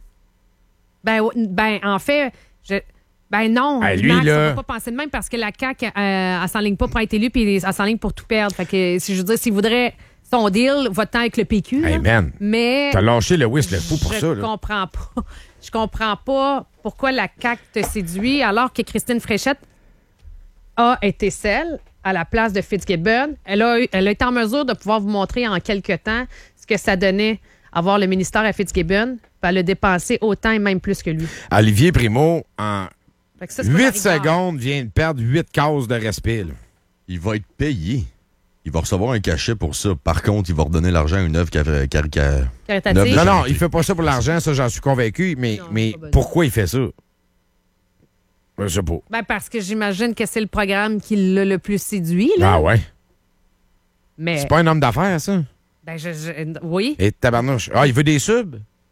Ben, ouais, ben en fait, je. Ben non, Ah, lui, Max, là- on va pas penser de même parce que la C A Q, euh, elle s'enligne pas pour être élue puis elle s'enligne pour tout perdre. Fait que, si je veux dire, s'il voudrait son deal, votant avec le P Q. Hey là. man, Mais. t'as lâché le whist le fou pour je ça. Là. comprends pas. Je comprends pas pourquoi la C A Q te séduit alors que Christine Fréchette a été celle à la place de Fitzgibbon. Elle a, eu- elle a été en mesure de pouvoir vous montrer en quelques temps ce que ça donnait avoir le ministère à Fitzgibbon. Puis elle a dépensé autant et même plus que lui. Olivier Primo, en Fait que ça, c'est pas la huit rigueur. secondes, vient de perdre huit cases de respect. là. Il va être payé. Il va recevoir un cachet pour ça. Par contre, il va redonner l'argent à une œuvre qui a... Qui a- qui a- Caritative. Non, non, il fait pas ça pour l'argent, ça, j'en suis convaincu. Mais, Non, mais pas besoin. pourquoi il fait ça? Je sais pas. Ben, parce que j'imagine que c'est le programme qui l'a le plus séduit, là. Ah ouais? Mais, C'est pas un homme d'affaires, ça? ben, je, je- oui. Et tabarnouche. Ah, il veut des subs?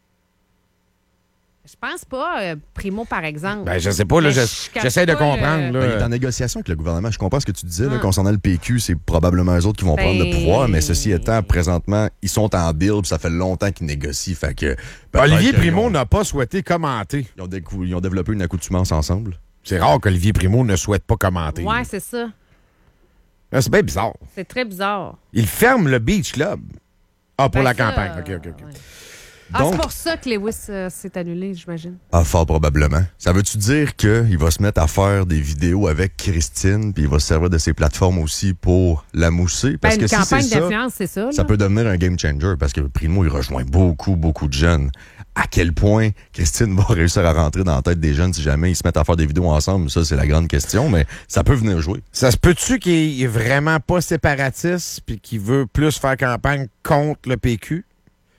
Je pense pas, euh, Primo, par exemple. Ben, je sais pas, là. Mais je- je capte J'essaie de pas comprendre, le- Ben, il est là. en négociation avec le gouvernement. Je comprends ce que tu disais là, Ah. concernant le P Q. C'est probablement eux autres qui vont prendre le Ben- pouvoir. Mais ceci étant, présentement, ils sont en deal. Puis ça fait longtemps qu'ils négocient. Fait que, peut-être Olivier qu'ils Primo ont- n'a pas souhaité commenter. Ils ont, décou- ils ont développé une accoutumance ensemble. C'est rare qu'Olivier Primo ne souhaite pas commenter. Ouais, c'est ça. Là, c'est bien bizarre. C'est très bizarre. Il ferme le Beach Club. Ah, pour Ben, la ça, campagne. OK, euh, OK, OK. ouais. Ah, Donc- c'est pour ça que Lewis euh, s'est annulé, j'imagine. Ah, fort probablement. Ça veut-tu dire qu'il va se mettre à faire des vidéos avec Christine, puis il va se servir de ses plateformes aussi pour la mousser? Parce Ben, que une si campagne c'est ça, d'influence, c'est ça. ça là. peut devenir un game changer parce que Primo, il rejoint beaucoup, beaucoup de jeunes. À quel point Christine va réussir à rentrer dans la tête des jeunes si jamais ils se mettent à faire des vidéos ensemble? Ça, c'est la grande question, mais ça peut venir jouer. Ça se peut-tu qu'il est vraiment pas séparatiste puis qu'il veut plus faire campagne contre le P Q?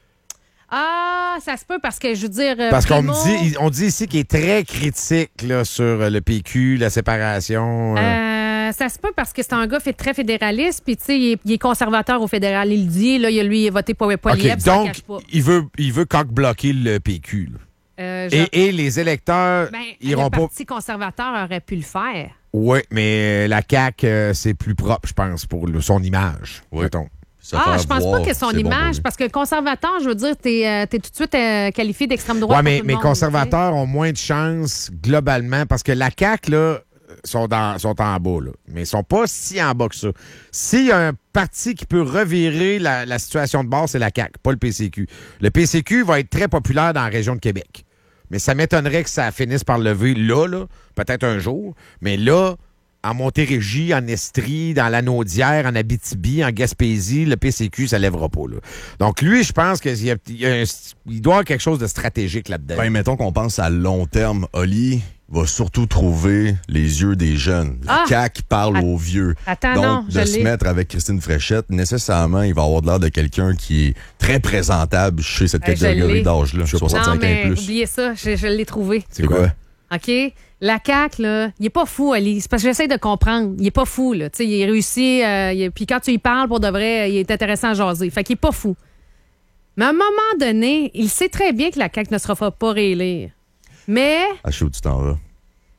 Ah, ça se peut parce que, je veux dire... euh, Parce qu'on me Primo, dit, on dit ici qu'il est très critique là, sur euh, le P Q, la séparation. euh. Euh, ça se peut parce que c'est un gars fait très fédéraliste, puis tu sais, il, est- il est conservateur au fédéral. Il le dit, là, il a, lui, il a voté pour OK, Poilievre, ça donc, cache pas. il veut, il veut cock-bloquer le P Q. là. Euh, je- Et, et les électeurs ben, iront le pas... Parti conservateur aurait pu le faire. Oui, mais la C A Q, euh, c'est plus propre, je pense, pour le- son image. Oui. mettons. Se Ah, faire je pense voir, pas que son c'est bon pour image, lui. parce que le conservateur, je veux dire, t'es euh, t'es tout de suite euh, qualifié d'extrême droite. Oui, mais pour tout le mes monde, conservateurs ont moins de chances globalement parce que la C A Q, là, sont, dans, sont en bas, là. Mais ils sont pas si en bas que ça. S'il y a un parti qui peut revirer la, la situation de base, c'est la C A Q, pas le P C Q. Le P C Q va être très populaire dans la région de Québec. Mais ça m'étonnerait que ça finisse par lever là, là, peut-être un jour. Mais là, en Montérégie, en Estrie, dans la Naudière, en Abitibi, en Gaspésie, le P C Q, ça lèvera pas. Là. Donc lui, je pense qu'il y a, il y a un- il doit y avoir quelque chose de stratégique là-dedans. Ben, mettons qu'on pense à long terme. Oli va surtout trouver les yeux des jeunes. La Ah! C A Q parle Att- aux vieux. Attends, Donc, non, je de se l'ai. mettre avec Christine Fréchette, nécessairement, il va avoir de l'air de quelqu'un qui est très présentable chez cette Euh, je catégorie l'ai. d'âge-là. sais pas. soixante-cinq Non, mais ans et plus. oubliez ça, je, je l'ai trouvé. C'est quoi? OK? La C A Q, là, il est pas fou, Ali. C'est parce que j'essaie de comprendre. Il est pas fou, là. Tu sais, il est réussi. euh, il est- Puis quand tu y parles, pour de vrai, il est intéressant à jaser. Fait qu'il est pas fou. Mais à un moment donné, il sait très bien que la C A Q ne se fera pas réélire. Mais Ah, je sais où tu t'en vas.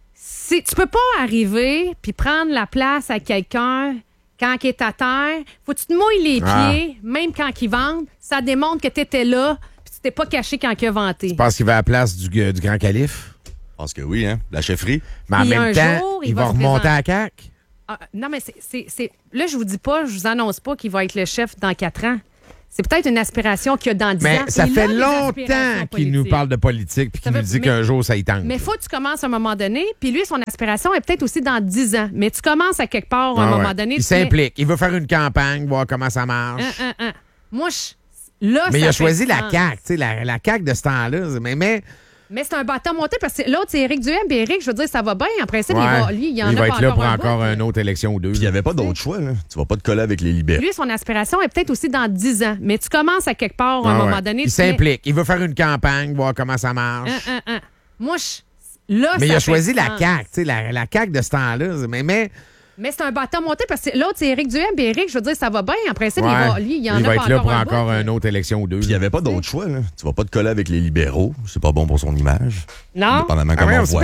si, tu peux pas arriver puis prendre la place à quelqu'un quand il est à terre. Faut que tu te mouilles les Ah. pieds, même quand il vente. Ça démontre que tu étais là puis tu t'es pas caché quand il a vanté. Je pense qu'il va à la place du, du grand calife. Je pense que oui, hein? La chefferie. Mais en Puis même un temps, jour, il il va va se remonter présenter. à la C A Q. Ah, non, mais c'est, c'est, c'est- là, je vous dis pas, je vous annonce pas qu'il va être le chef dans quatre ans. C'est peut-être une aspiration qu'il y a dans dix Mais ans. ça Il fait a des longtemps aspirations qu'il nous politiques. parle de politique puis Ça qu'il nous veut- dit mais- qu'un jour, ça y tente. Mais faut que tu commences à un moment donné, puis lui, son aspiration est peut-être aussi dans dix ans. Mais tu commences à quelque part à un Ah moment ouais. donné. Il tu mets- s'implique. Il veut faire une campagne, voir comment ça marche. Un, un, un. Moi, je- là, Mais ça il a fait choisi la sens. C A Q, tu sais, la, la C A Q de ce temps-là. Mais, mais Mais c'est un bâton monté parce que l'autre, c'est Éric Duhem. Puis Éric, je veux dire, ça va bien. En principe, il ouais, va, lui, il y en a va pas être là pour un encore bout. une autre élection ou deux. Puis il n'y avait pas d'autre choix, là. Tu vas pas te coller avec les libéraux. Lui, son aspiration est peut-être aussi dans dix ans. Mais tu commences à quelque part à un Ah moment ouais. donné. Il tu mets- s'implique. Il veut faire une campagne, voir comment ça marche. Un, un, un. Moi, je- là, Mais ça il a fait choisi la sens. C A Q, tu sais, la, la C A Q de ce temps-là. Mais, mais Mais c'est un bâton monté parce que l'autre, c'est Éric Duhem. Puis Éric, je veux dire, ça va bien. En principe, il ouais, va, lui, il y en il a va pas être là pour un encore bout. une autre élection ou deux. Puis il n'y avait pas d'autre choix, là. Tu vas pas te coller avec les libéraux. C'est pas bon pour son image. Non? Dépendamment Ah comment ouais, on c'est voit